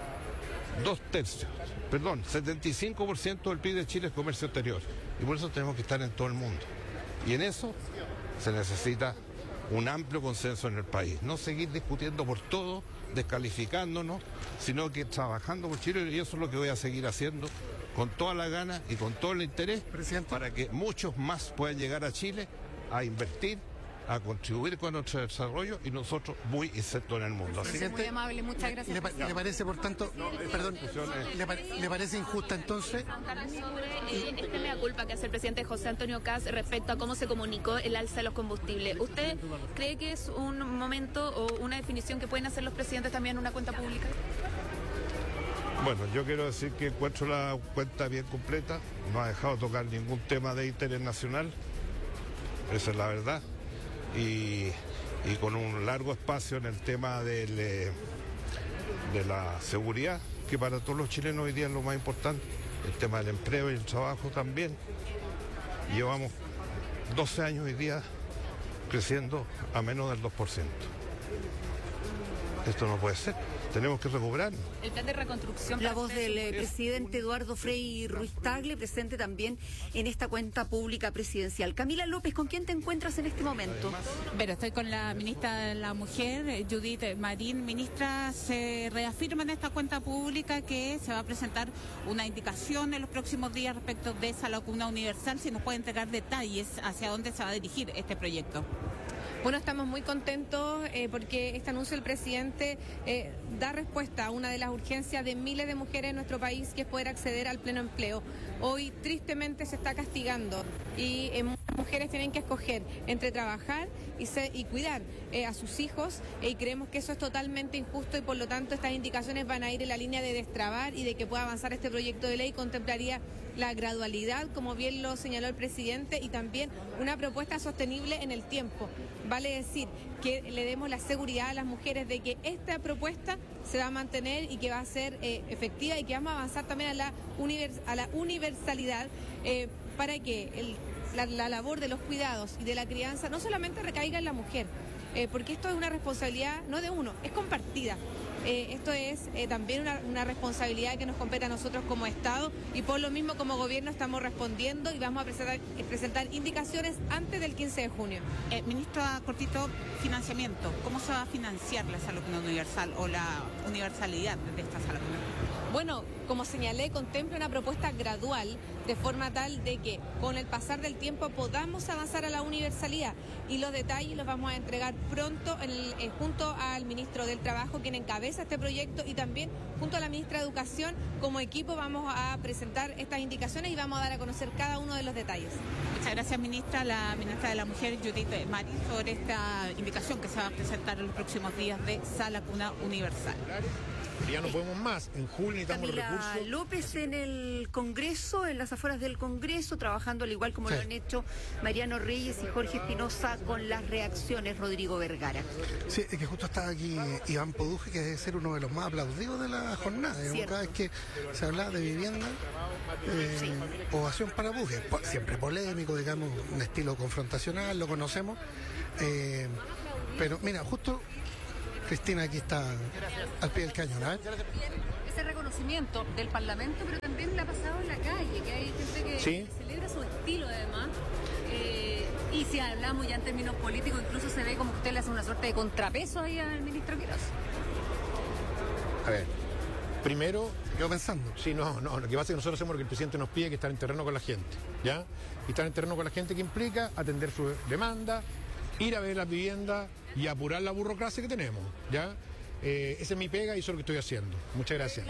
75% del PIB de Chile es comercio exterior. Y por eso tenemos que estar en todo el mundo. Y en eso se necesita un amplio consenso en el país. No seguir discutiendo por todo, descalificándonos, sino que trabajando por Chile, y eso es lo que voy a seguir haciendo con toda la gana y con todo el interés, para que muchos más puedan llegar a Chile a invertir, a contribuir con nuestro desarrollo, y nosotros muy insertos en el mundo. Así muy amable, muchas gracias. ¿Le parece, por tanto, le parece injusta entonces? Sobre este mea culpa que hace el presidente José Antonio Kast respecto a cómo se comunicó el alza de los combustibles. ¿Usted cree que es un momento o una definición que pueden hacer los presidentes también en una cuenta pública? Bueno, yo quiero decir que encuentro la cuenta bien completa, no ha dejado tocar ningún tema de interés nacional, esa es la verdad. Y con un largo espacio en el tema de la seguridad, que para todos los chilenos hoy día es lo más importante, el tema del empleo y el trabajo también. Llevamos 12 años hoy día creciendo a menos del 2%. Esto no puede ser. Tenemos que recuperarnos. El plan de reconstrucción. La voz del presidente Eduardo Frei Ruiz-Tagle, presente también en esta cuenta pública presidencial. Camila López, ¿con quién te encuentras en este momento? Pero estoy con la ministra de la Mujer, Judith Marín. Ministra, se reafirma en esta cuenta pública que se va a presentar una indicación en los próximos días respecto de esa vacuna universal. Si nos puede entregar detalles hacia dónde se va a dirigir este proyecto. Bueno, estamos muy contentos porque este anuncio del presidente da respuesta a una de las urgencias de miles de mujeres en nuestro país, que es poder acceder al pleno empleo. Hoy tristemente se está castigando y muchas mujeres tienen que escoger entre trabajar y cuidar a sus hijos, y creemos que eso es totalmente injusto, y por lo tanto estas indicaciones van a ir en la línea de destrabar y de que pueda avanzar este proyecto de ley. Contemplaría la gradualidad, como bien lo señaló el presidente, y también una propuesta sostenible en el tiempo. Vale decir que le demos la seguridad a las mujeres de que esta propuesta se va a mantener y que va a ser efectiva, y que vamos a avanzar también a la universalidad para que la labor de los cuidados y de la crianza no solamente recaiga en la mujer, porque esto es una responsabilidad no de uno, es compartida. Esto es también una responsabilidad que nos compete a nosotros como Estado y por lo mismo como gobierno estamos respondiendo y vamos a presentar indicaciones antes del 15 de junio. Ministro, cortito, financiamiento. ¿Cómo se va a financiar la salud universal o la universalidad de esta salud? Bueno, como señalé, contempla una propuesta gradual de forma tal de que con el pasar del tiempo podamos avanzar a la universalidad y los detalles los vamos a entregar pronto junto al ministro del Trabajo, quien encabeza este proyecto, y también junto a la ministra de Educación. Como equipo vamos a presentar estas indicaciones y vamos a dar a conocer cada uno de los detalles. Muchas gracias, ministra. La ministra de la Mujer, Judith Mari, sobre esta indicación que se va a presentar en los próximos días de Sala Cuna Universal. Ya no podemos más, en julio necesitamos recursos. Camila López en el Congreso, en las afueras del Congreso, trabajando al igual como lo han hecho Mariano Reyes y Jorge Espinosa con las reacciones, Rodrigo Vergara. Sí, es que justo está aquí Iván Poduje, que debe ser uno de los más aplaudidos de la jornada. Cada vez que se habla de vivienda, ovación para Poduje. Siempre polémico, digamos, un estilo confrontacional, lo conocemos. Pero mira, justo Cristina aquí está al pie del cañón, ¿eh? Ese reconocimiento del Parlamento, pero también le ha pasado en la calle, que hay gente que celebra su estilo además. Y si hablamos ya en términos políticos, incluso se ve como que usted le hace una suerte de contrapeso ahí al ministro Quiroz. A ver, primero... ¿Qué pensando? Sí, no, lo que pasa es que nosotros hacemos lo que el presidente nos pide, que estar en terreno con la gente, ¿ya? Y estar en terreno con la gente que implica atender su demanda, ir a ver las viviendas y apurar la burocracia que tenemos, ¿ya? Esa es mi pega y eso es lo que estoy haciendo. Muchas gracias.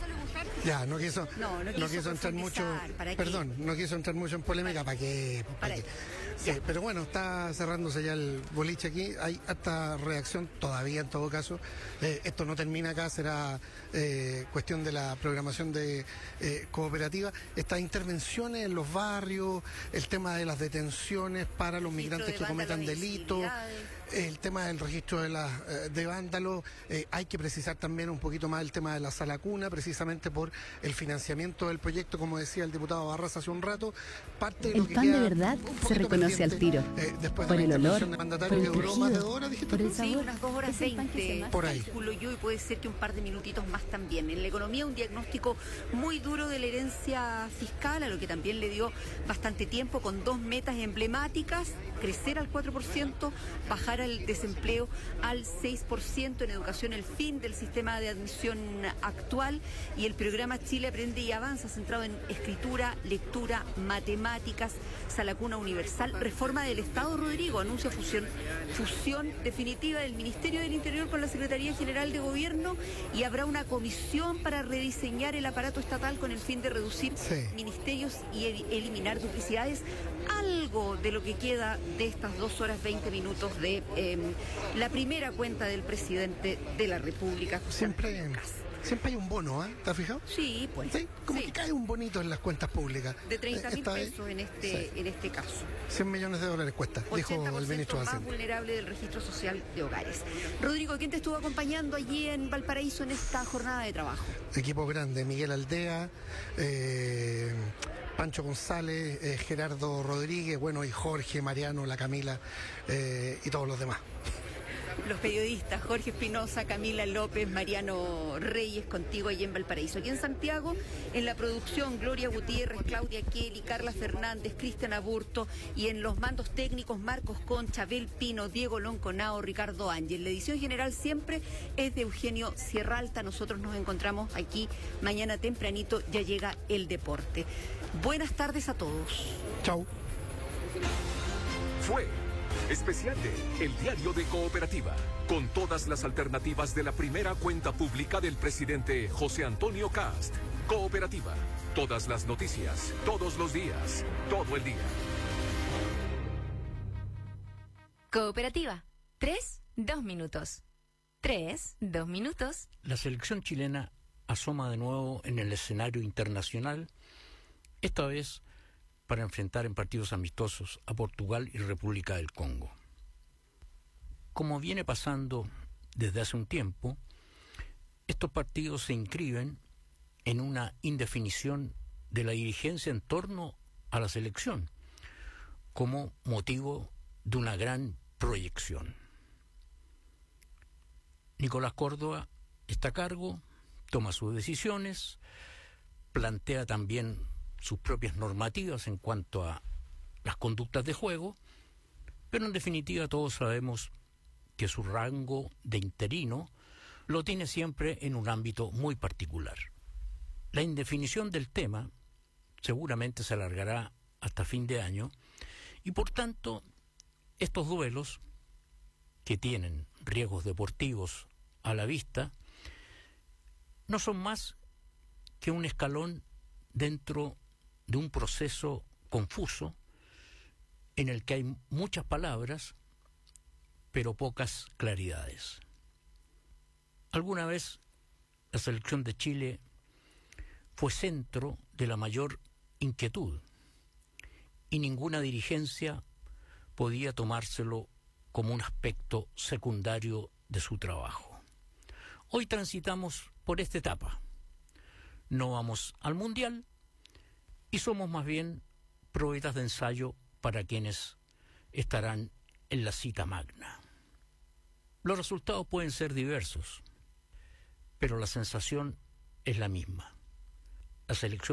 Ya, no quiso entrar mucho, no quiso entrar mucho en polémica, ¿para qué? Pero bueno, está cerrándose ya el boliche aquí, hay harta reacción todavía en todo caso. Esto no termina acá, será cuestión de la programación de cooperativa. Estas intervenciones en los barrios, el tema de las detenciones para los migrantes que cometan delitos, el tema del registro de vándalos, hay que precisar también un poquito más el tema de la sala cuna, precisamente por el financiamiento del proyecto, como decía el diputado Barras hace un rato. Parte de lo que pan de verdad se reconoce al tiro, por el olor, por el crujido, por el sabor. Sí, unas 2 horas 20, por ahí. Calculo yo, y puede ser que un par de minutitos más también. En la economía, un diagnóstico muy duro de la herencia fiscal, a lo que también le dio bastante tiempo, con 2 metas emblemáticas: crecer al 4%, bajar el desempleo al 6%, en educación el fin del sistema de admisión actual, y el programa Chile Aprende y Avanza, centrado en escritura, lectura, matemáticas, sala cuna universal, reforma del Estado. Rodrigo anuncia fusión definitiva del Ministerio del Interior con la Secretaría General de Gobierno, y habrá una comisión para rediseñar el aparato estatal con el fin de reducir ministerios y eliminar duplicidades. Algo de lo que queda de estas 2 horas 20 minutos de la primera cuenta del presidente de la República, José Antonio Kast. Siempre hay un bono, ¿te has fijado? Sí, pues. ¿Sí? Como que cae un bonito en las cuentas públicas. De 30.000 pesos en este caso. $100 millones cuesta, dijo el ministro de Hacienda. Más vulnerable del registro social de hogares. Rodrigo, ¿quién te estuvo acompañando allí en Valparaíso en esta jornada de trabajo? Equipo grande: Miguel Aldea, Pancho González, Gerardo Rodríguez, y Jorge, Mariano, la Camila y todos los demás. Los periodistas Jorge Espinosa, Camila López, Mariano Reyes, contigo allí en Valparaíso. Aquí en Santiago, en la producción, Gloria Gutiérrez, Claudia Kelly, Carla Fernández, Cristian Aburto, y en los mandos técnicos, Marcos Concha, Abel Pino, Diego Lonconao, Ricardo Ángel. La edición general siempre es de Eugenio Sierralta. Nosotros nos encontramos aquí mañana tempranito, ya llega el deporte. Buenas tardes a todos. Chau. Fue especial de El Diario de Cooperativa, con todas las alternativas de la primera cuenta pública del presidente José Antonio Kast. Cooperativa, todas las noticias, todos los días, todo el día. Cooperativa, 3, 2 minutos. 3, 2 minutos. La selección chilena asoma de nuevo en el escenario internacional, esta vez para enfrentar en partidos amistosos a Portugal y República del Congo. Como viene pasando desde hace un tiempo, estos partidos se inscriben en una indefinición de la dirigencia en torno a la selección, como motivo de una gran proyección. Nicolás Córdoba está a cargo, toma sus decisiones, plantea también sus propias normativas en cuanto a las conductas de juego, pero en definitiva todos sabemos que su rango de interino lo tiene siempre en un ámbito muy particular. La indefinición del tema seguramente se alargará hasta fin de año y por tanto estos duelos, que tienen riesgos deportivos a la vista, no son más que un escalón dentro de un proceso confuso en el que hay muchas palabras pero pocas claridades. Alguna vez la selección de Chile fue centro de la mayor inquietud y ninguna dirigencia podía tomárselo como un aspecto secundario de su trabajo. Hoy transitamos por esta etapa. No vamos al Mundial y somos más bien proetas de ensayo para quienes estarán en la cita magna. Los resultados pueden ser diversos, pero la sensación es la misma. La selección